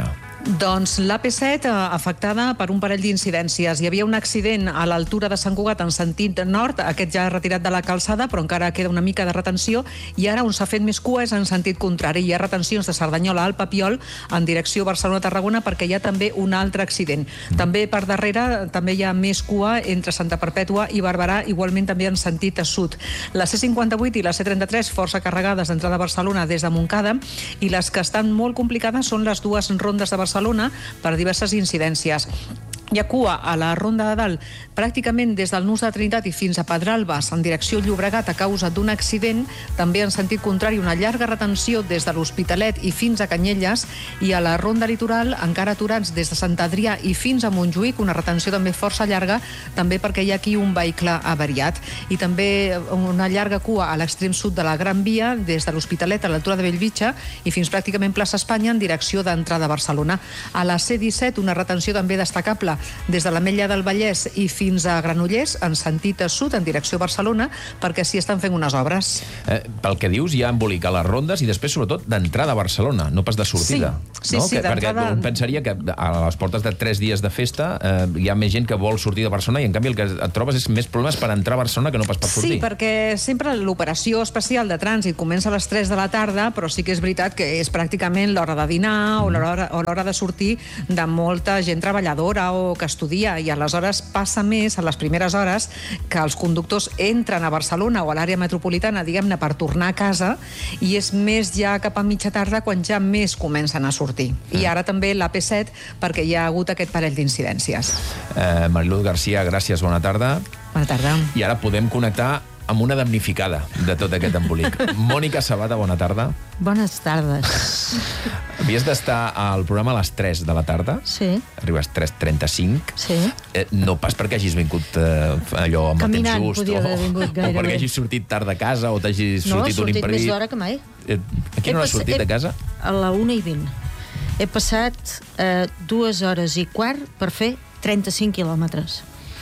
Speaker 15: Doncs l'A P set afectada per un parell d'incidències. Hi havia un accident a l'altura de Sant Cugat en sentit nord, aquest ja ha retirat de la calçada, però encara queda una mica de retenció, i ara on s'ha fet més cua és en sentit contrari. Hi ha retencions de Cerdanyola al Papiol en direcció Barcelona-Tarragona perquè hi ha també un altre accident. També per darrere també hi ha més cua entre Santa Perpètua i Barberà, igualment també en sentit sud. La C cinquanta-vuit i la C trenta-tres força carregades d'entrada a Barcelona des de Montcada, i les que estan molt complicades són les dues rondes de Barcelona per diverses incidències. Hi ha cua a la Ronda de Dalt pràcticament des del Nus de Trinitat i fins a Pedralbes en direcció Llobregat a causa d'un accident, també en sentit contrari una llarga retenció des de l'Hospitalet i fins a Canyelles, i a la Ronda Litoral encara aturats des de Sant Adrià i fins a Montjuïc, una retenció també força llarga, també perquè hi ha aquí un vehicle avariat, i també una llarga cua a l'extrem sud de la Gran Via des de l'Hospitalet a l'altura de Bellvitge i fins pràcticament plaça Espanya en direcció d'entrada a Barcelona. A la C disset una retenció també destacable des de l'Ametlla del Vallès i fins a Granollers, en sentit sud, en direcció Barcelona, perquè s'hi estan fent unes obres.
Speaker 1: Eh, pel que dius, hi ha embolic a les rondes i després, sobretot, d'entrada a Barcelona, no pas de sortida.
Speaker 15: Sí,
Speaker 1: no?
Speaker 15: sí, sí,
Speaker 1: que, perquè
Speaker 15: d'entrada...
Speaker 1: un pensaria que a les portes de tres dies de festa eh, hi ha més gent que vol sortir de Barcelona i, en canvi, el que et trobes és més problemes per entrar a Barcelona que no pas per sortir.
Speaker 15: Sí, perquè sempre l'operació especial de trànsit comença a les tres de la tarda, però sí que és veritat que és pràcticament l'hora de dinar o l'hora o l'hora de sortir de molta gent treballadora o que estudia, i aleshores passa més a les primeres hores que els conductors entren a Barcelona o a l'àrea metropolitana, diguem-ne, per tornar a casa, i és més ja cap a mitja tarda quan ja més comencen a sortir. I ara també l'A P set perquè hi ha hagut aquest parell d'incidències.
Speaker 1: Eh, Mariluz García, gràcies, bona tarda.
Speaker 15: Bona tarda.
Speaker 1: I ara podem connectar amb una damnificada de tot aquest embolic. Mònica Sabata, bona tarda.
Speaker 16: Bones tardes.
Speaker 1: Havies d'estar al programa a les tres de la tarda.
Speaker 16: Sí.
Speaker 1: Arribes tres trenta-cinc.
Speaker 16: Sí.
Speaker 1: Eh, no pas perquè hagis vingut eh, allò amb
Speaker 16: Caminant,
Speaker 1: el temps just,
Speaker 16: podia haver vingut
Speaker 1: o,
Speaker 16: gairebé.
Speaker 1: o perquè hagis sortit tard de casa, o t'hagis
Speaker 16: No,
Speaker 1: sortit
Speaker 16: he
Speaker 1: un
Speaker 16: sortit
Speaker 1: imprevist.
Speaker 16: més d'hora que mai.
Speaker 1: Eh, a quina hora has sortit de casa?
Speaker 16: A la una i vint. He passat eh, dues hores i quart per fer trenta-cinc quilòmetres.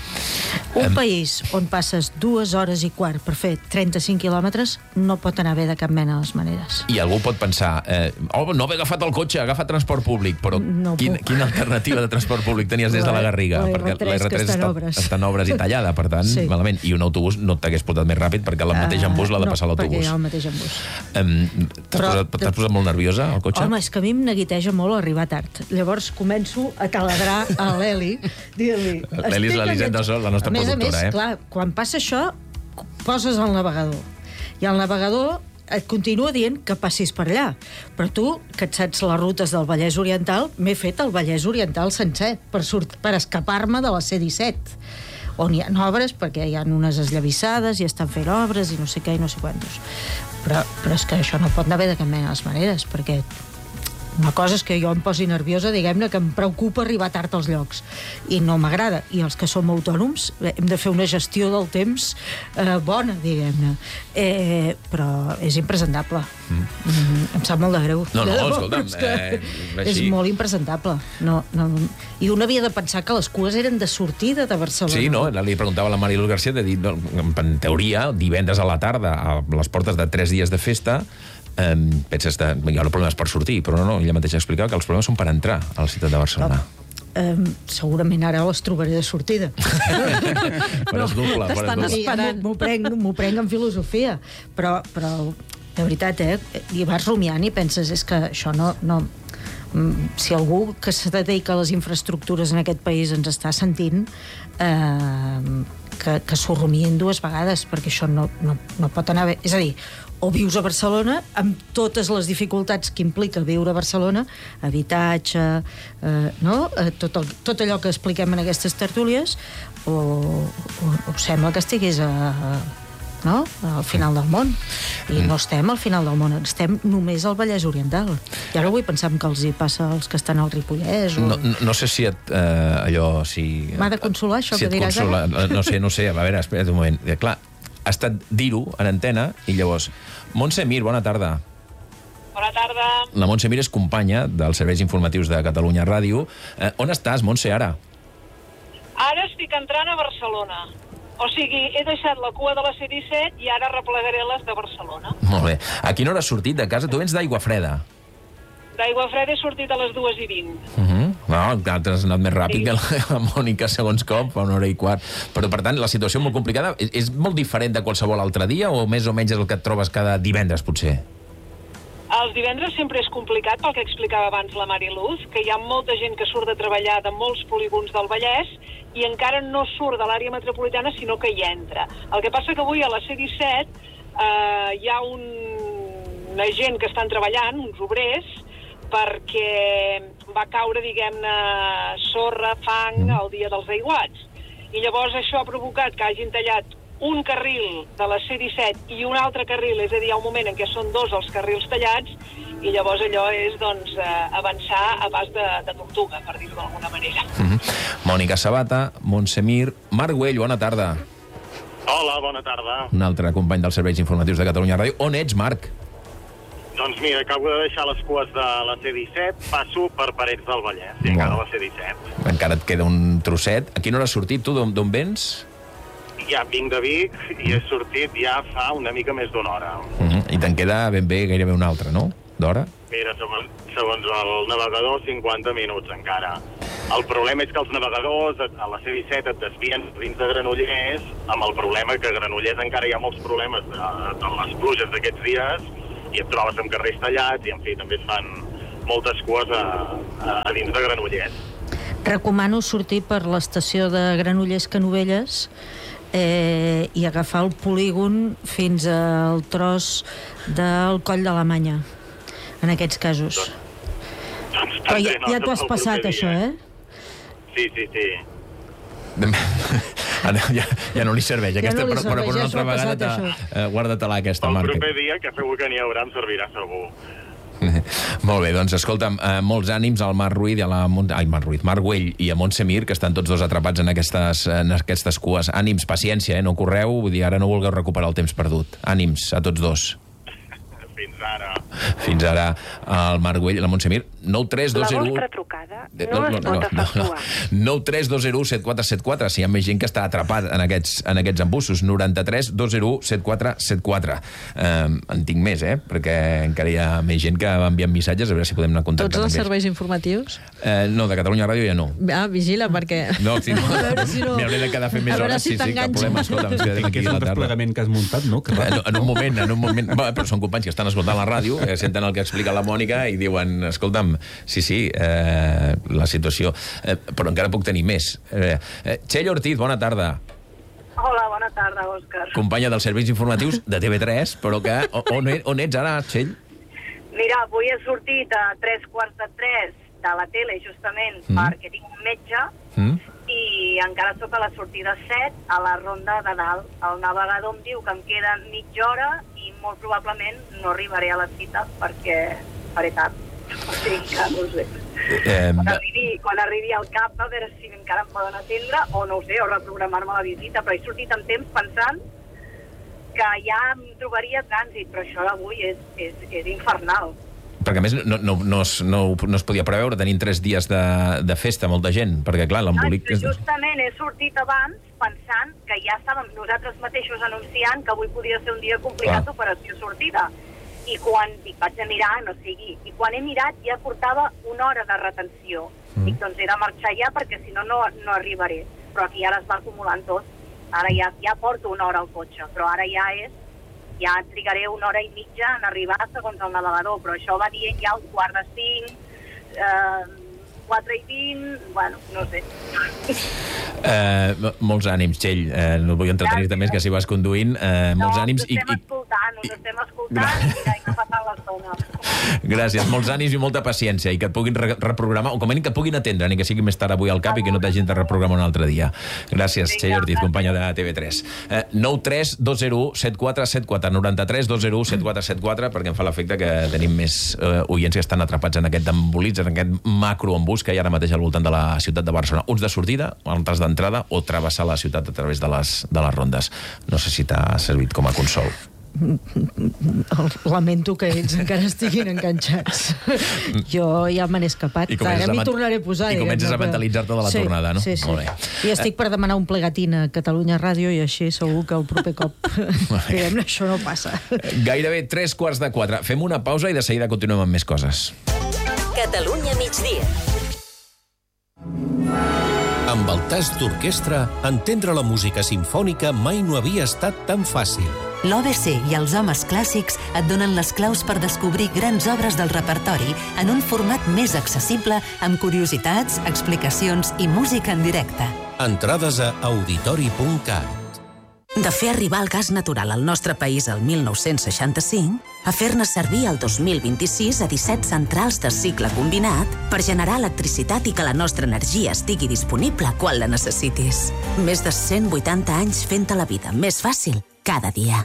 Speaker 16: Un um... país on passes dues hores i quart per fer trenta-cinc quilòmetres no pot anar bé de cap mena de les maneres.
Speaker 1: I algú pot pensar, eh, oh, no he agafat el cotxe, he agafat transport públic, però
Speaker 16: no
Speaker 1: quin, quina alternativa de transport públic tenies des de la Garriga?
Speaker 16: La
Speaker 1: perquè
Speaker 16: R tres,
Speaker 1: la R tres
Speaker 16: que està en
Speaker 1: està,
Speaker 16: obres.
Speaker 1: està en obres i tallada, per tant,
Speaker 16: Sí.
Speaker 1: malament. I un autobús no t'hagués portat més ràpid perquè el mateix embús l'ha de passar
Speaker 16: no,
Speaker 1: l'autobús.
Speaker 16: perquè hi ha el mateix embús.
Speaker 1: Um, T'has
Speaker 16: Però-
Speaker 1: posat, t'has posat molt nerviosa, al cotxe?
Speaker 16: Home, és que a mi em neguiteja molt arribar tard. Llavors començo a taladrar a l'Eli, dir-li...
Speaker 1: L'Eli és l'Elisenda Sol, la nostra
Speaker 16: a més
Speaker 1: productora,
Speaker 16: a més,
Speaker 1: eh?
Speaker 16: clar, quan passa això, poses el navegador. I el navegador et continua dient que passis per allà. Però tu, que et saps les rutes del Vallès Oriental, m'he fet el Vallès Oriental sencer per, sort, per escapar-me de la C disset, on hi ha obres, perquè hi ha unes esllavissades i estan fent obres i no sé què i no sé quantos. Però, però és que això no pot anar bé de cap mena de les maneres, perquè una cosa és que jo em posi nerviosa, diguem-ne, que em preocupa arribar tard als llocs i no m'agrada, i els que som autònoms hem de fer una gestió del temps eh, bona, diguem-ne, eh, però és impresentable. mm. Mm, em sap molt de greu.
Speaker 1: No, no,
Speaker 16: De debò,
Speaker 1: escolta'm,
Speaker 16: però és, que
Speaker 1: eh,
Speaker 16: és
Speaker 1: així-
Speaker 16: molt impresentable. No, no, i un havia de pensar que les cues eren de sortida de Barcelona.
Speaker 1: Sí, no, li preguntava a la Mariluz García de dir, no, en teoria, divendres a la tarda, a les portes de tres dies de festa, eh, penses que hi ha problemes per sortir, però no, no, ella mateixa explicava que els problemes són per entrar a la ciutat de Barcelona.
Speaker 16: Eh, segurament ara les trobaré de sortida.
Speaker 1: Però és doble, però és
Speaker 16: T'estan
Speaker 1: doble.
Speaker 16: esperant. M'ho prenc, m'ho prenc en filosofia. Però, però, de veritat, eh? I vas rumiant i penses, és que això no... no mm, si algú que se dedica a les infraestructures en aquest país ens està sentint, eh, que, que s'ho rumien dues vegades, perquè això no, no, no pot anar bé. És a dir, o vius a Barcelona amb totes les dificultats que implica viure a Barcelona, habitatge, eh, no? eh, tot, el, tot allò que expliquem en aquestes tertúlies, o, o, o sembla que estigués a, a, no? al final del món. I no estem al final del món, estem només al Vallès Oriental. I ara vull pensar que els hi passa als que estan al Ripollès. O...
Speaker 1: No, no, no sé si et, eh, allò... Si,
Speaker 16: M'ha de consolar això
Speaker 1: si
Speaker 16: que
Speaker 1: et
Speaker 16: diràs
Speaker 1: consola,
Speaker 16: ara?
Speaker 1: no sé, no sé, a veure, espera't un moment. Eh, clar, ha estat dir-ho en antena i llavors... Montse Mir, bona tarda.
Speaker 17: Bona tarda.
Speaker 1: La Montse Mir és companya dels serveis informatius de Catalunya Ràdio. Eh, on estàs, Montse, ara?
Speaker 17: Ara estic entrant a Barcelona. O sigui, he deixat la cua de la C disset i ara replegaré les de Barcelona.
Speaker 1: Molt bé. A quina hora has sortit de casa? Tu vens d'Aigua Freda.
Speaker 17: D'Aigua Freda he sortit a les dues i vint.
Speaker 1: Uh -huh. No, l'altre has anat més ràpid sí. que la, la Mònica segons cop, fa una hora i quart. Però, per tant, la situació és molt complicada. És, és molt diferent de qualsevol altre dia o més o menys és el que et trobes cada divendres, potser?
Speaker 17: Els divendres sempre és complicat, pel que explicava abans la Mari Luz, que hi ha molta gent que surt de treballar de molts polígons del Vallès i encara no surt de l'àrea metropolitana, sinó que hi entra. El que passa que avui a la C disset eh, hi ha un, una gent que estan treballant, uns obrers, perquè va caure, diguem-ne, sorra, fang el dia dels aiguats. I llavors això ha provocat que hagin tallat un carril de la C disset i un altre carril, és a dir, hi ha un moment en què són dos els carrils tallats, i llavors allò és, doncs, eh, avançar a pas de, de tortuga, per dir-ho d'alguna manera.
Speaker 1: Mm-hmm. Mònica Sabata, Montse Mir, Marc Güell, bona tarda.
Speaker 18: Hola, bona tarda.
Speaker 1: Un altre company dels serveis informatius de Catalunya Ràdio. On ets, Marc?
Speaker 18: Doncs mira, acabo de deixar les cues de la C disset, passo per Parets del Vallès, i encara a la C disset.
Speaker 1: Encara et queda un trosset. A quina hora has sortit, tu? D'on vens?
Speaker 18: Ja vinc de Vic i he sortit ja fa una mica més d'una hora.
Speaker 1: Uh-huh. I te'n queda ben bé gairebé una altra, no? D'hora?
Speaker 18: Mira, segons, segons el navegador, cinquanta minuts encara. El problema és que els navegadors a la C disset et desvien dins de Granollers, amb el problema que a Granollers encara hi ha molts problemes de, de les pluges d'aquests dies, i et trobes amb carrers tallats, i en fi, també es fan moltes cues a, a, a dins de Granollers.
Speaker 16: Recomano sortir per l'estació de Granollers-Canovelles eh, i agafar el polígon fins al tros del Coll d'Alemanya, en aquests casos.
Speaker 18: Doncs,
Speaker 16: Però ja, ja t'ho has passat, això, eh?
Speaker 18: Sí, sí, sí.
Speaker 1: ja, ja no li serveix, aquesta, ja no li serveix, però, però per una altra vegada eh, guarda-te-la aquesta,
Speaker 18: el
Speaker 1: Marc.
Speaker 18: El proper dia, que segur que n'hi haurà, em servirà segur.
Speaker 1: Molt bé, doncs escolta'm, eh, molts ànims al Marc Ruiz i a la Mont... Ai, Marc Ruiz, Marc Güell i a Montse Mir, que estan tots dos atrapats en aquestes, en aquestes cues. Ànims, paciència, eh? No correu, vull dir, ara no vulgueu recuperar el temps perdut. Ànims a tots dos.
Speaker 18: Fins ara.
Speaker 1: Fins ara, el Marc Güell i la Montse Mir. nou tres dos zero u...
Speaker 19: La vostra trucada no, no es pot efectuar.
Speaker 1: nou tres dos zero u set quatre set quatre, si hi ha més gent que està atrapat en aquests, en aquests embussos. noranta-tres dos zero u set quatre set quatre. Eh, en tinc més, eh? Perquè encara hi ha més gent que va enviant missatges, a veure si podem anar a contactar.
Speaker 2: Tots els serveis informatius?
Speaker 1: Eh, no, de Catalunya Ràdio ja no.
Speaker 2: Ah, vigila, perquè...
Speaker 1: No, si no,
Speaker 2: si no...
Speaker 1: m'hi hauré de quedar fent més hores.
Speaker 2: Si
Speaker 1: sí, sí, cap problema. Escolta'm, si
Speaker 4: que és el desplegament que has muntat, no? Que
Speaker 1: en, en un moment, en un moment... Va, però són companys que estan escoltant la ràdio, que senten el que explica la Mònica i diuen, escolta'm, sí, sí, eh, la situació... Eh, però encara puc tenir més. Eh, eh, Txell Ortiz, bona tarda.
Speaker 19: Hola, bona tarda, Òscar.
Speaker 1: Companya dels serveis informatius de T V tres, però que... On, on ets ara, Txell?
Speaker 19: Mira, avui he sortit a tres quarts de tres de la tele, justament, mm. perquè tinc un metge, mm. i encara sóc a la sortida set, a la ronda de dalt. El navegador em diu que em queda mitja hora i molt probablement no arribaré a la cita perquè faré tard. O sigui que no ho sé.
Speaker 1: Eh,
Speaker 19: quan, arribi, quan arribi al cap, a veure si encara em poden atendre, o no ho sé, o reprogramar-me la visita, però he sortit amb temps pensant que ja em trobaria trànsit, però això d'avui és, és, és infernal.
Speaker 1: Perquè a més no, no, no, es, no, no es podia preveure, tenint tres dies de, de festa, molta gent, perquè clar, l'embolic...
Speaker 19: No, justament he sortit abans pensant que ja estàvem nosaltres mateixos anunciant que avui podia ser un dia complicat d'operació sortida. I quan dic, vaig a mirar, no sigui, i quan he mirat ja portava una hora de retenció. Mm. Dic, doncs he de marxar ja perquè si no, no, no arribaré. Però aquí ara es va acumulant tot. Ara ja, ja porto una hora al cotxe, però ara ja és, ja trigaré una hora i mitja en arribar segons el navegador, però això va dient ja un quart de cinc, eh, quatre i vint, bueno, no sé.
Speaker 1: Eh, molts ànims, Txell. Eh, no vull entretenir-te més, que si vas conduint. Eh, molts
Speaker 19: no,
Speaker 1: ànims.
Speaker 19: Us estem i, escoltant, us i... estem escoltant i anem passant l'estona.
Speaker 1: Gràcies, molts ànims i molta paciència, i que et puguin re reprogramar, o com a mínim que et puguin atendre, ni que sigui més tard avui al cap i que no t'hagin de reprogramar un altre dia. Gràcies, Txell Ortiz, companya de T V tres. Eh, nou tres dos zero u set quatre set quatre, noranta-tres dos zero u set quatre set quatre, perquè em fa l'efecte que tenim més eh, oients que estan atrapats en aquest embolits, en aquest macroembús que hi ha ara mateix al voltant de la ciutat de Barcelona. Uns de sortida, altres d'entrada, o travessar la ciutat a través de les, de les rondes. No sé si t'ha servit com a consol.
Speaker 16: Lamento que ells encara estiguin enganxats. Jo ja me n'he escapat. Ara m'hi tornaré a posar.
Speaker 1: I comences a mentalitzar-te de la
Speaker 16: sí,
Speaker 1: tornada, no?
Speaker 16: Sí, sí.
Speaker 1: Molt bé.
Speaker 16: I estic per demanar un plegatín a Catalunya Ràdio i així segur que el proper cop diguem, això no passa.
Speaker 1: Gairebé tres quarts de quatre. Fem una pausa i de seguida continuem amb més coses.
Speaker 5: Catalunya migdia.
Speaker 20: Amb el tast d'orquestra, entendre la música simfònica mai no havia estat tan fàcil.
Speaker 21: L'O B C i els homes clàssics et donen les claus per descobrir grans obres del repertori en un format més accessible, amb curiositats, explicacions i música en directe.
Speaker 20: Entrades a auditori punt cat.
Speaker 22: De fer arribar el gas natural al nostre país el mil nou-cents seixanta-cinc a fer-ne servir el dos mil vint-i-sis a disset centrals de cicle combinat per generar electricitat i que la nostra energia estigui disponible quan la necessitis. Més de cent vuitanta anys fent-te la vida més fàcil cada dia.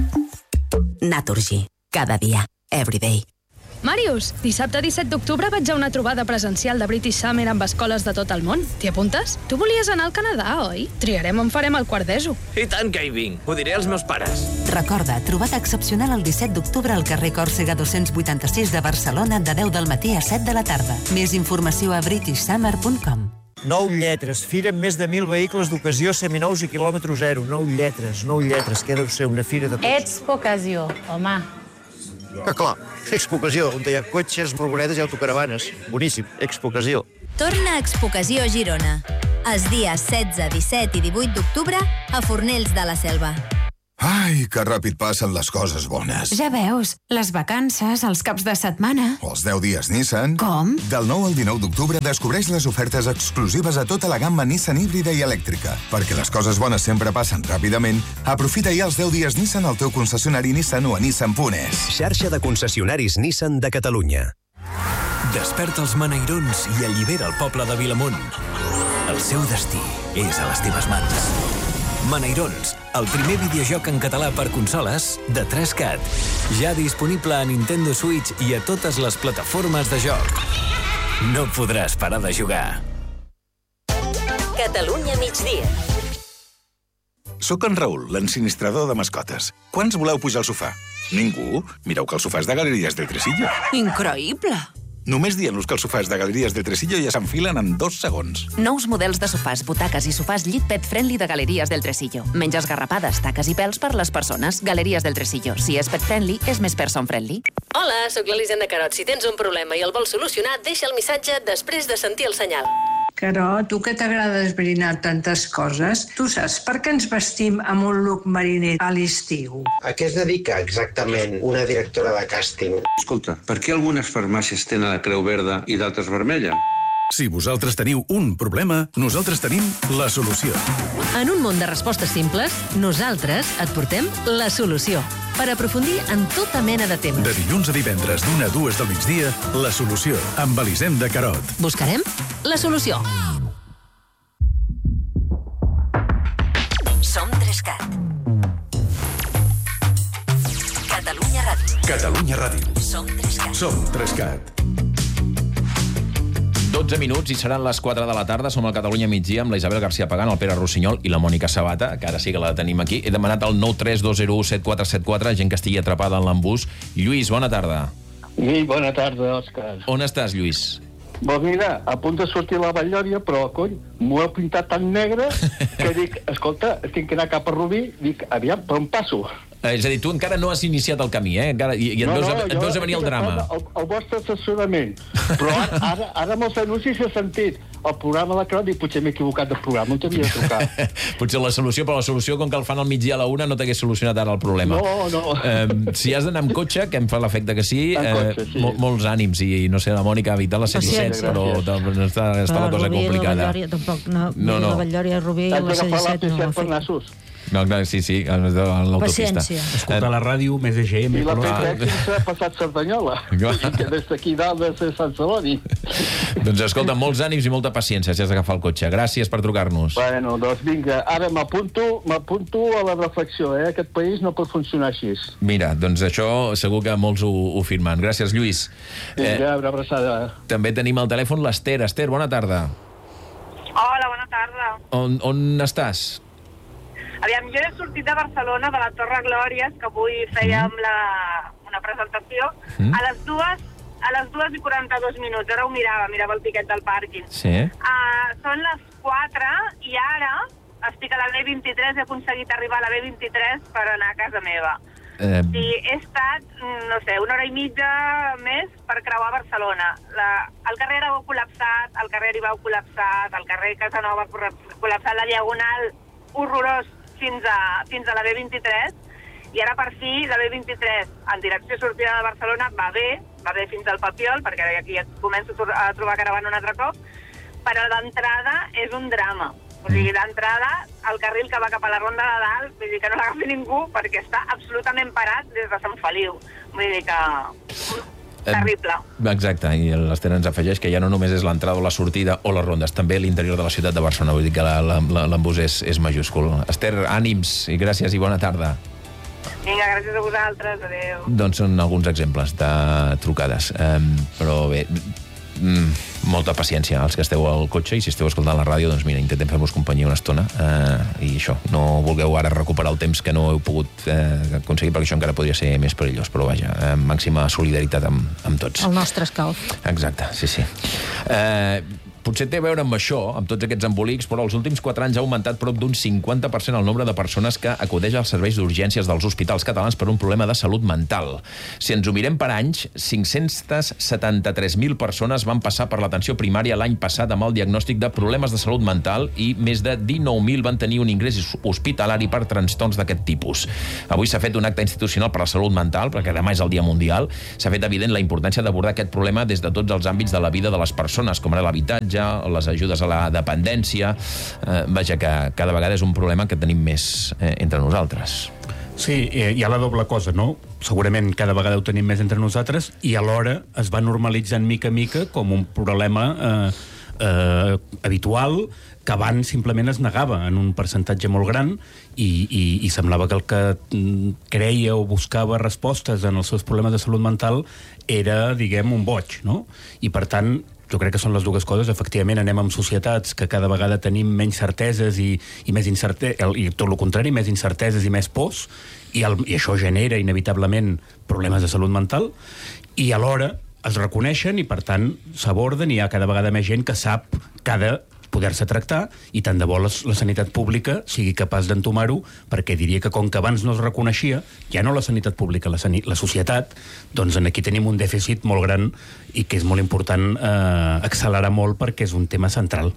Speaker 22: Naturgy. Cada dia. Everyday.
Speaker 23: Màrius, dissabte disset d'octubre vaig a una trobada presencial de British Summer amb escoles de tot el món. T'hi apuntes? Tu volies anar al Canadà, oi? Triarem on farem el quart d'ESO.
Speaker 24: I tant que hi vinc. Ho diré als meus pares.
Speaker 21: Recorda, trobada excepcional el disset d'octubre al carrer Còrsega dos-cents vuitanta-sis de Barcelona de deu del matí a set de la tarda. Més informació a british summer punt com.
Speaker 25: Nou lletres, fira amb més de mil vehicles d'ocasió seminous i quilòmetre zero. Nou lletres, nou lletres, que deu ser una fira de...
Speaker 26: Expo Ocasió, home.
Speaker 25: Ah, clar, Expo Ocasió, on hi ha cotxes, furgonetes i autocaravanes. Boníssim, Expo Ocasió.
Speaker 27: Torna a Expo Ocasió Girona. Els dies setze, disset i divuit d'octubre a Fornells de la Selva.
Speaker 28: Ai, que ràpid passen les coses bones.
Speaker 29: Ja veus, les vacances, els caps de setmana...
Speaker 28: Els deu dies Nissan...
Speaker 29: Com?
Speaker 28: Del nou al dinou d'octubre descobreix les ofertes exclusives a tota la gamma Nissan híbrida i elèctrica. Perquè les coses bones sempre passen ràpidament, aprofita ja els deu dies Nissan al teu concessionari Nissan o a nissan punt es.
Speaker 30: Xarxa de concessionaris Nissan de Catalunya.
Speaker 31: Desperta els beneirons i allibera el poble de Vilamont. El seu destí és a les teves mans. Beneirons, el primer videojoc en català per consoles de tres cat. Ja disponible a Nintendo Switch i a totes les plataformes de joc. No podràs parar de jugar.
Speaker 5: Catalunya migdia.
Speaker 32: Soc en Raül, l'ensinistrador de mascotes. Quants voleu pujar al sofà? Ningú? Mireu que el sofà és de Galeries del Tresillo.
Speaker 33: Increïble!
Speaker 32: Només dient-los que els sofàs de Galeries del Tresillo ja s'enfilen en dos segons.
Speaker 33: Nous models de sofàs, butaques i sofàs llit pet friendly de Galeries del Tresillo. Menys esgarrapades, taques i pèls per les persones. Galeries del Tresillo. Si és pet friendly, és més person friendly.
Speaker 34: Hola, sóc l'Elisenda Carot. Si tens un problema i el vols solucionar, deixa el missatge després de sentir el senyal.
Speaker 35: Carot, tu que t'agrada esbrinar tantes coses, tu saps per què ens vestim amb un look mariner a l'estiu?
Speaker 36: A què es dedica exactament una directora de càsting?
Speaker 37: Escolta, per què algunes farmàcies tenen la creu verda i d'altres vermella?
Speaker 6: Si vosaltres teniu un problema, nosaltres tenim la solució.
Speaker 34: En un món de respostes simples, nosaltres et portem la solució. Per aprofundir en tota mena de temes.
Speaker 6: De dilluns a divendres, d'una a dues del migdia, la solució, amb Elisenda Carot.
Speaker 34: Buscarem la solució.
Speaker 5: Som tres cat. Catalunya Ràdio.
Speaker 6: Catalunya Ràdio.
Speaker 5: Som tres cat.
Speaker 6: Som tres cat.
Speaker 1: dotze minuts i seran les quatre de la tarda. Som al Catalunya migdia amb la Isabel García Pagán, el Pere Rossinyol i la Mònica Sabata, que ara sí que la tenim aquí. He demanat el nou tres dos zero u set quatre set quatre, gent que estigui atrapada en l'embús. Lluís, bona tarda.
Speaker 38: Sí, bona tarda, Òscar.
Speaker 1: On estàs, Lluís?
Speaker 38: Doncs mira, a punt de sortir a la Valllòria, però, cony, m'ho he pintat tan negre que dic, escolta, tinc que anar cap a Rubí, dic, aviam, per on passo?
Speaker 1: Eh, és a dir, tu encara no has iniciat el camí, eh? Encara, I i et,
Speaker 38: no,
Speaker 1: veus,
Speaker 38: no,
Speaker 1: et veus a venir el drama.
Speaker 38: El, el vostre assessorament. Però ara, ara, ara amb els anuncis he sentit el programa de Carot i potser m'he equivocat de programa, no t'havia de trucar.
Speaker 1: Potser la solució, però la solució, com que el fan al migdia a la una, no t'hagués solucionat ara el problema.
Speaker 38: No, no.
Speaker 1: Eh, si has d'anar amb cotxe, que em fa l'efecte que sí, eh, cotxe, sí. Mol, molts ànims, i no sé, la Mònica ha evitat la C disset, però està, està la cosa
Speaker 16: Rubí,
Speaker 1: complicada.
Speaker 16: La Valllòria, tampoc, no,
Speaker 1: no, no.
Speaker 16: La Valllòria, Rubí, la C disset no ho ha fet.
Speaker 1: No, clar, sí, sí, l'autopista.
Speaker 16: Paciència.
Speaker 4: Escolta la ràdio, més E G M...
Speaker 38: I la P tres s'ha passat Cerdanyola. Que des d'aquí dalt de ser Sant Celoni.
Speaker 1: Doncs escolta, molts ànims i molta paciència si has d'agafar el cotxe. Gràcies per trucar-nos.
Speaker 38: Bueno, doncs vinga, ara m'apunto m'apunto a la reflexió, eh? Aquest país no pot funcionar així.
Speaker 1: Mira, doncs això segur que molts ho, ho firmen. Gràcies, Lluís.
Speaker 38: Vinga, una abraçada.
Speaker 1: També tenim al telèfon l'Ester. Ester, bona tarda.
Speaker 19: Hola, bona tarda.
Speaker 1: On, on estàs?
Speaker 19: Aviam, jo he sortit de Barcelona, de la Torre Glòries, que avui fèiem la, una presentació, mm. a les dues a les dues i quaranta-dos minuts. Ara ho mirava, mirava el tiquet del pàrquing.
Speaker 1: Sí.
Speaker 19: Uh, són les quatre i ara estic a la B vint-i-tres, he aconseguit arribar a la B vint-i-tres per anar a casa meva.
Speaker 1: Eh...
Speaker 2: I he estat, no sé, una hora i mitja més per creuar Barcelona. La, el carrer era col·lapsat, el carrer Aribau col·lapsat, el carrer Casanova col·lapsat, la Diagonal horrorós fins a, fins a la B vint-i-tres, i ara per fi la B vint-i-tres en direcció sortida de Barcelona va bé, va bé fins al Papiol, perquè aquí ja començo a trobar caravana un altre cop, però d'entrada és un drama. O sigui, d'entrada, el carril que va cap a la Ronda de Dalt, vull dir que no l'agafi ningú perquè està absolutament parat des de Sant Feliu. Vull dir que... terrible.
Speaker 1: Exacte, i l'Ester ens afegeix que ja no només és l'entrada o la sortida o les rondes, també l'interior de la ciutat de Barcelona. Vull dir que l'embús és, és majúscul. Ester, ànims i gràcies i bona tarda.
Speaker 2: Vinga, gràcies a vosaltres, adéu.
Speaker 1: Doncs són alguns exemples de trucades. Um, però bé... Mm, molta paciència als que esteu al cotxe, i si esteu escoltant la ràdio, doncs mira, intentem fer-vos companyia una estona, eh, i això, no vulgueu ara recuperar el temps que no heu pogut eh, aconseguir, perquè això encara podria ser més perillós, però vaja, eh, màxima solidaritat amb, amb tots.
Speaker 16: El nostre escalf.
Speaker 1: Exacte, sí, sí. Eh, potser té a veure amb això, amb tots aquests embolics, però els últims quatre anys ha augmentat prop d'un cinquanta per cent el nombre de persones que acudeix als serveis d'urgències dels hospitals catalans per un problema de salut mental. Si ens ho mirem per anys, cinc-cents setanta-tres mil persones van passar per l'atenció primària l'any passat amb el diagnòstic de problemes de salut mental i més de dinou mil van tenir un ingrés hospitalari per trastorns d'aquest tipus. Avui s'ha fet un acte institucional per la salut mental, perquè demà és el Dia Mundial. S'ha fet evident la importància d'abordar aquest problema des de tots els àmbits de la vida de les persones, com ara l'habitatge, les ajudes a la dependència. Eh, vaja, que cada vegada és un problema que tenim més eh, entre nosaltres.
Speaker 4: Sí, hi ha la doble cosa, no? Segurament cada vegada ho tenim més entre nosaltres i alhora es va normalitzant mica a mica com un problema eh, eh, habitual que abans simplement es negava en un percentatge molt gran i, i, i semblava que el que creia o buscava respostes en els seus problemes de salut mental era, diguem, un boig, no? I per tant, jo crec que són les dues coses. Efectivament, anem amb societats que cada vegada tenim menys certeses i, i més incerteses, i tot el contrari, més incerteses i més pors, i, el, i això genera inevitablement problemes de salut mental, i alhora es reconeixen i, per tant, s'aborden, i hi ha cada vegada més gent que sap cada poder-se tractar, i tant de bo la, la sanitat pública sigui capaç d'entomar-ho, perquè diria que com que abans no es reconeixia, ja no la sanitat pública, la, sani la societat, doncs aquí tenim un dèficit molt gran i que és molt important eh, accelerar molt perquè és un tema central.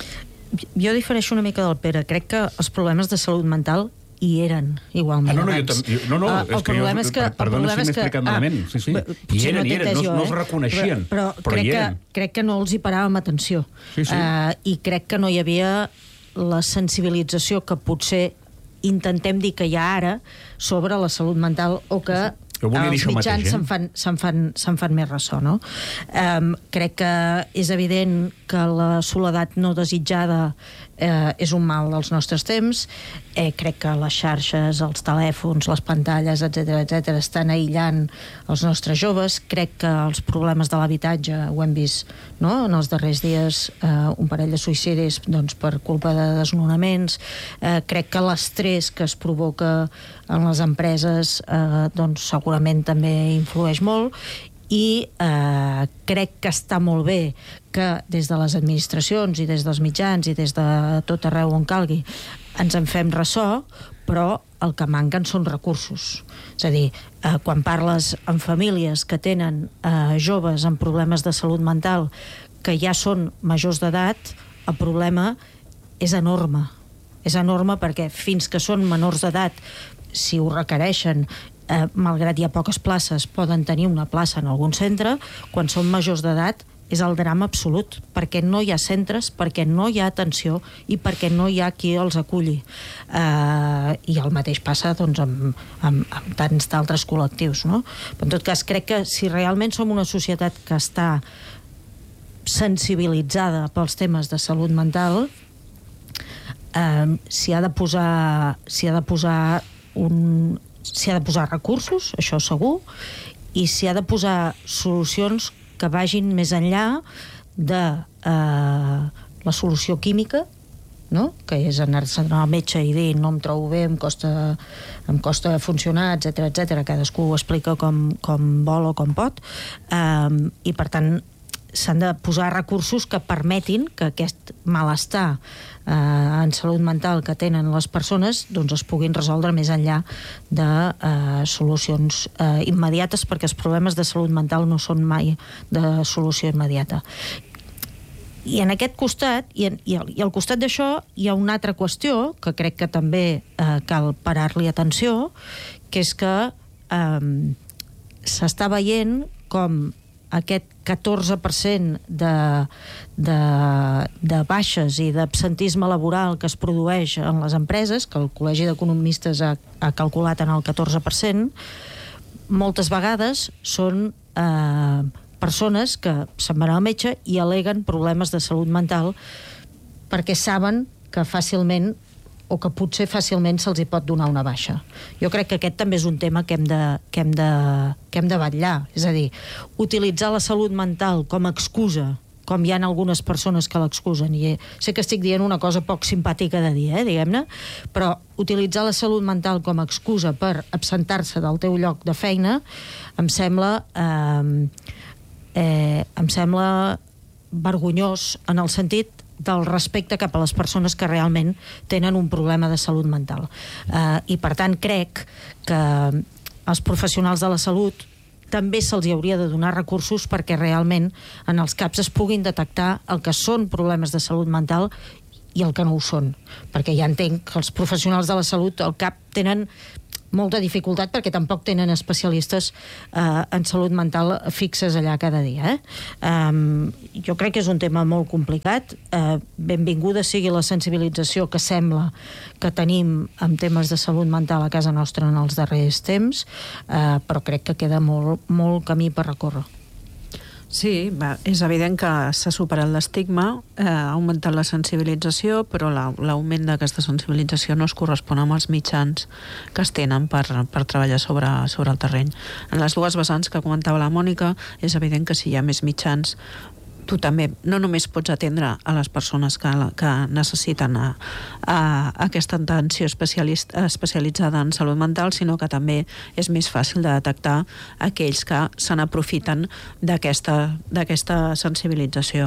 Speaker 16: Jo difereixo una mica del Pere. Crec que els problemes de salut mental hi eren igualment.
Speaker 4: Ah, no, no, jo també. No, no,
Speaker 16: uh,
Speaker 4: és que jo,
Speaker 16: és que,
Speaker 4: perdona si m'he explicat malament. Ah, sí, sí. Hi eren, no hi eren, no, no es reconeixien,
Speaker 16: però, però, però
Speaker 4: crec
Speaker 16: hi
Speaker 4: eren.
Speaker 16: Que, crec que no els hi paràvem atenció.
Speaker 4: Sí, sí.
Speaker 16: Uh, I crec que no hi havia la sensibilització que potser intentem dir que hi ha ara sobre la salut mental, o que
Speaker 4: sí, sí. Els
Speaker 16: mitjans
Speaker 4: eh?
Speaker 16: se'n fan, se'n fan, se'n fan més ressò, no? Um, crec que és evident que la soledat no desitjada eh, és un mal dels nostres temps. Eh, crec que les xarxes, els telèfons, les pantalles, etcètera, etcètera, estan aïllant els nostres joves. Crec que els problemes de l'habitatge, ho hem vist, no?, en els darrers dies, eh, un parell de suïcidis, doncs, per culpa de desnonaments. Eh, crec que l'estrès que es provoca en les empreses eh, doncs segurament també influeix molt, i eh, crec que està molt bé que des de les administracions i des dels mitjans i des de tot arreu on calgui ens en fem ressò, però el que manquen són recursos. És a dir, eh, quan parles amb famílies que tenen eh, joves amb problemes de salut mental que ja són majors d'edat, el problema és enorme. És enorme perquè fins que són menors d'edat, si ho requereixen, eh, malgrat hi ha poques places, poden tenir una plaça en algun centre. Quan són majors d'edat és el drama absolut, perquè no hi ha centres, perquè no hi ha atenció i perquè no hi ha qui els aculli. Eh, I el mateix passa, doncs, amb, amb, amb tants d'altres col·lectius, no? Però en tot cas, crec que si realment som una societat que està sensibilitzada pels temes de salut mental, eh, s'hi ha de posar s'hi ha de posar un s'hi ha de posar recursos, això segur, i s'hi ha de posar solucions que vagin més enllà de eh, la solució química, no?, que és anar-se al metge i dir no em trobo bé, em costa, em costa funcionar, etcètera, etcètera. Cadascú ho explica com, com vol o com pot, eh, i per tant s'han de posar recursos que permetin que aquest malestar eh, en salut mental que tenen les persones doncs es puguin resoldre més enllà de eh, solucions eh, immediates, perquè els problemes de salut mental no són mai de solució immediata. I en aquest costat, i, en, i, al, i al costat d'això, hi ha una altra qüestió que crec que també eh, cal parar-li atenció, que és que eh, s'està veient com aquest catorze per cent de, de, de baixes i d'absentisme laboral que es produeix en les empreses, que el Col·legi d'Economistes ha, ha calculat en el catorze per cent, moltes vegades són eh, persones que se'n van al metge i al·leguen problemes de salut mental perquè saben que fàcilment o que potser fàcilment se'ls hi pot donar una baixa. Jo crec que aquest també és un tema que hem de, que hem de, que hem de vetllar. És a dir, utilitzar la salut mental com a excusa, com hi ha algunes persones que l'excusen, i sé que estic dient una cosa poc simpàtica de dir, eh, diguem-ne, però utilitzar la salut mental com a excusa per absentar-se del teu lloc de feina em sembla... Eh, Eh, em sembla vergonyós en el sentit del respecte cap a les persones que realment tenen un problema de salut mental. Eh, I per tant crec que als professionals de la salut també se'ls hauria de donar recursos perquè realment en els CAPs es puguin detectar el que són problemes de salut mental i el que no ho són. Perquè ja entenc que els professionals de la salut al CAP tenen molta dificultat perquè tampoc tenen especialistes eh, en salut mental fixes allà cada dia. Eh? Um, jo crec que és un tema molt complicat. Uh, benvinguda sigui la sensibilització que sembla que tenim en temes de salut mental a casa nostra en els darrers temps, uh, però crec que queda molt, molt camí per recórrer.
Speaker 3: Sí, va, és evident que s'ha superat l'estigma, eh, ha augmentat la sensibilització, però l'augment d'aquesta sensibilització no es correspon amb els mitjans que es tenen per, per treballar sobre, sobre el terreny. En les dues vessants que comentava la Mònica, és evident que si hi ha més mitjans, tu també no només pots atendre a les persones que, que necessiten a, a aquesta atenció especialitzada en salut mental, sinó que també és més fàcil de detectar aquells que se n'aprofiten d'aquesta d'aquesta sensibilització.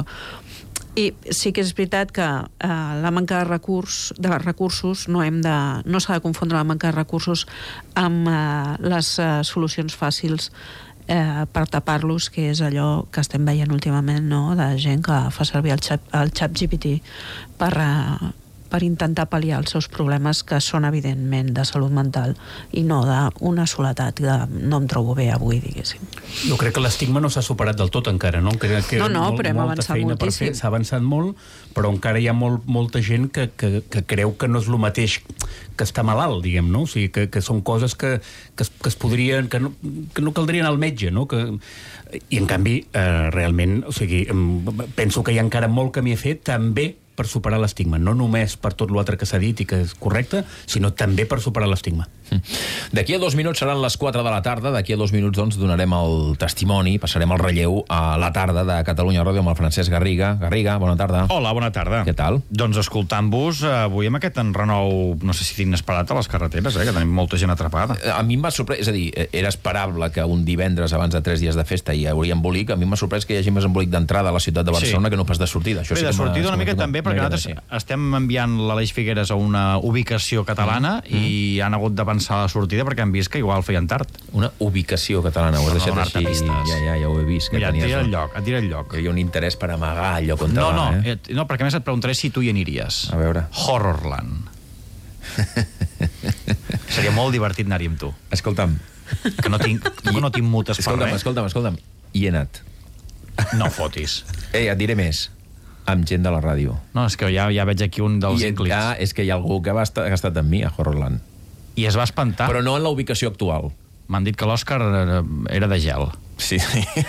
Speaker 3: I sí que és veritat que eh, la manca de, recurs, de recursos no hem de, no s'ha de confondre la manca de recursos amb eh, les eh, solucions fàcils Eh, per tapar-los, que és allò que estem veient últimament, no?, de gent que fa servir el xat, el xat G P T per, eh, per intentar pal·liar els seus problemes, que són evidentment de salut mental i no d'una soledat que no em trobo bé avui, diguéssim.
Speaker 4: Jo crec que l'estigma no s'ha superat del tot encara, no? Crec que
Speaker 3: no, no,
Speaker 4: molt,
Speaker 3: però hem avançat moltíssim.
Speaker 4: S'ha avançat molt, però encara hi ha molt, molta gent que, que, que creu que no és el mateix que està malalt, diguem, no? O sigui, que, que són coses que, que, es, que es podrien... que no, que no caldrien al metge, no? Que, i, en canvi, eh, realment, o sigui, penso que hi ha encara molt camí a fer, també per superar l'estigma. No només per tot l'altre que s'ha dit i que és correcte, sinó també per superar l'estigma.
Speaker 1: D'aquí a dos minuts seran les quatre de la tarda. D'aquí a dos minuts, doncs, donarem el testimoni, passarem el relleu a la tarda de Catalunya Ràdio amb el Francesc Garriga. Garriga, bona tarda.
Speaker 7: Hola, bona tarda.
Speaker 1: Què tal?
Speaker 7: Doncs escoltant-vos avui amb aquest enrenou, no sé si inesperat a les carreteres, eh, que tenim molta gent atrapada.
Speaker 1: A mi em va sorprendre, és a dir, era esperable que un divendres abans de tres dies de festa hi hauria embolic. A mi m'ha sorprès que hi hagi més embolic d'entrada a la ciutat de Barcelona, sí, que no pas de sortida. Això
Speaker 7: Bé,
Speaker 1: sí
Speaker 7: de
Speaker 1: que
Speaker 7: sortida una mica també, perquè nosaltres sí. estem enviant l'Aleix Figueres a una ubicació catalana mm. i han hagut de pensar la sortida perquè han vist que igual feien tard.
Speaker 1: Una ubicació catalana, ho has deixat així. Ja, ja, ja ho he vist.
Speaker 7: Mira, et diré el lloc, et diré el lloc.
Speaker 1: Hi havia un interès per amagar el lloc on
Speaker 7: no,
Speaker 1: va,
Speaker 7: no,
Speaker 1: eh?
Speaker 7: No, perquè més et preguntaré si tu hi aniries.
Speaker 1: A veure.
Speaker 7: Horrorland. Seria molt divertit anar-hi amb tu.
Speaker 1: Escolta'm.
Speaker 7: Que no tinc, que no tinc mutes per res.
Speaker 1: Escolta'm, escolta'm. Hi he anat.
Speaker 7: No fotis.
Speaker 1: Ei, et diré més. Amb gent de la ràdio.
Speaker 7: No, és que ja, ja veig aquí un dels ínclits.
Speaker 1: Ja, és que hi ha algú que va estar, que ha estat amb mi a Horrorland.
Speaker 7: I es va espantar.
Speaker 1: Però no en la ubicació actual.
Speaker 7: M'han dit que l'Òscar era de gel.
Speaker 1: Sí.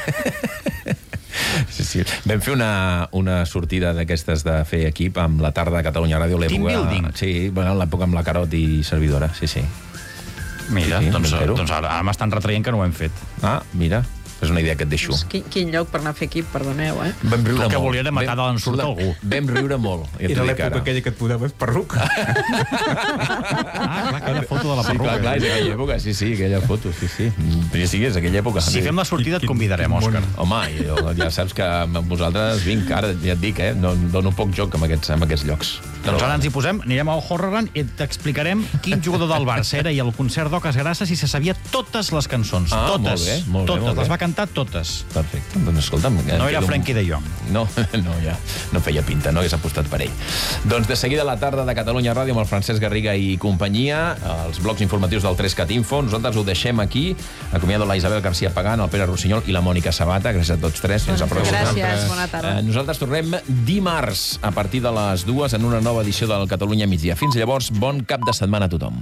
Speaker 1: Sí, sí. Vam fer una, una sortida d'aquestes de fer equip amb la tarda de Catalunya Ràdio.
Speaker 7: Team building.
Speaker 1: Sí, l'època amb la Carot i servidora, sí, sí.
Speaker 7: Mira,
Speaker 1: sí, sí,
Speaker 7: doncs, doncs ara, ara m'estan retraient que no ho hem fet.
Speaker 1: Ah, mira. És una idea que et deixo.
Speaker 3: Quin, quin lloc per anar a fer equip, perdoneu, eh?
Speaker 1: Vam riure
Speaker 7: El que
Speaker 1: molt.
Speaker 7: volia era matar de l'ensurt algú.
Speaker 1: Vam riure molt. Ja
Speaker 8: Era l'època aquella que et posaves perruca.
Speaker 7: Ah, clar, aquella foto de la
Speaker 1: Sí, clar,
Speaker 7: perruca.
Speaker 1: clar, és aquella època, sí, sí, aquella foto, sí, sí. Però sí, és aquella època.
Speaker 7: Si fem la sortida et convidarem, Òscar.
Speaker 1: Home, jo, ja saps que amb vosaltres vinc, ara ja et dic, eh? No, dono poc joc amb aquests, amb aquests llocs.
Speaker 7: Doncs ara ens hi posem, anirem al Horrorland i t'explicarem quin jugador del Barça era i al concert d'Oques Grasses i se sabia totes les cançons.
Speaker 1: Ah,
Speaker 7: totes.
Speaker 1: molt bé, molt bé,
Speaker 7: totes.
Speaker 1: molt bé.
Speaker 7: Les va cantar totes.
Speaker 1: Perfecte, doncs escolta'm...
Speaker 7: No era Frenkie de Jong.
Speaker 1: No, no, ja, no feia pinta, no hagués apostat per ell. Doncs de seguida a la tarda de Catalunya Ràdio amb el Francesc Garriga i companyia, els blocs informatius del tres cat Info. Nosaltres ho deixem aquí. Acomiado la Isabel García Pagán, el Pere Rossinyol i la Mònica Sabata. Gràcies a tots tres. Fins a pròxima.
Speaker 3: Gràcies, bona tarda.
Speaker 1: Eh, nosaltres tornem dimarts a partir de les dues en una nova edició del Catalunya Migdia. Fins llavors, bon cap de setmana a tothom.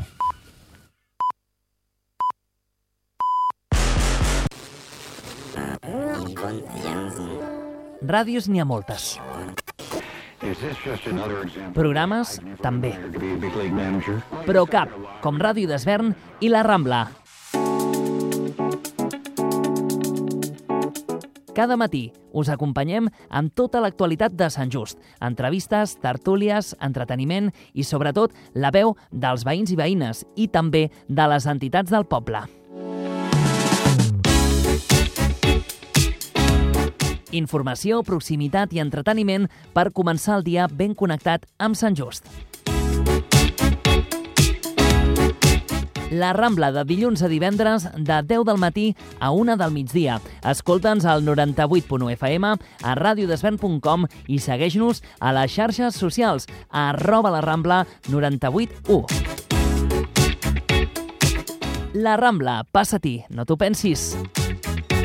Speaker 9: Ràdios n'hi ha moltes. Programes, també. Però cap, com Ràdio d'Esvern i La Rambla. Cada matí us acompanyem amb tota l'actualitat de Sant Just. Entrevistes, tertúlies, entreteniment i, sobretot, la veu dels veïns i veïnes i també de les entitats del poble. Informació, proximitat i entreteniment per començar el dia ben connectat amb Sant Just. La Rambla, de dilluns a divendres, de deu del matí a una del migdia. Escolta'ns al noranta-vuit punt u F M, a radiodesvern punt com i segueix-nos a les xarxes socials, a arroba la Rambla noranta-vuit u. La Rambla, passa-t'hi, no t'ho pensis.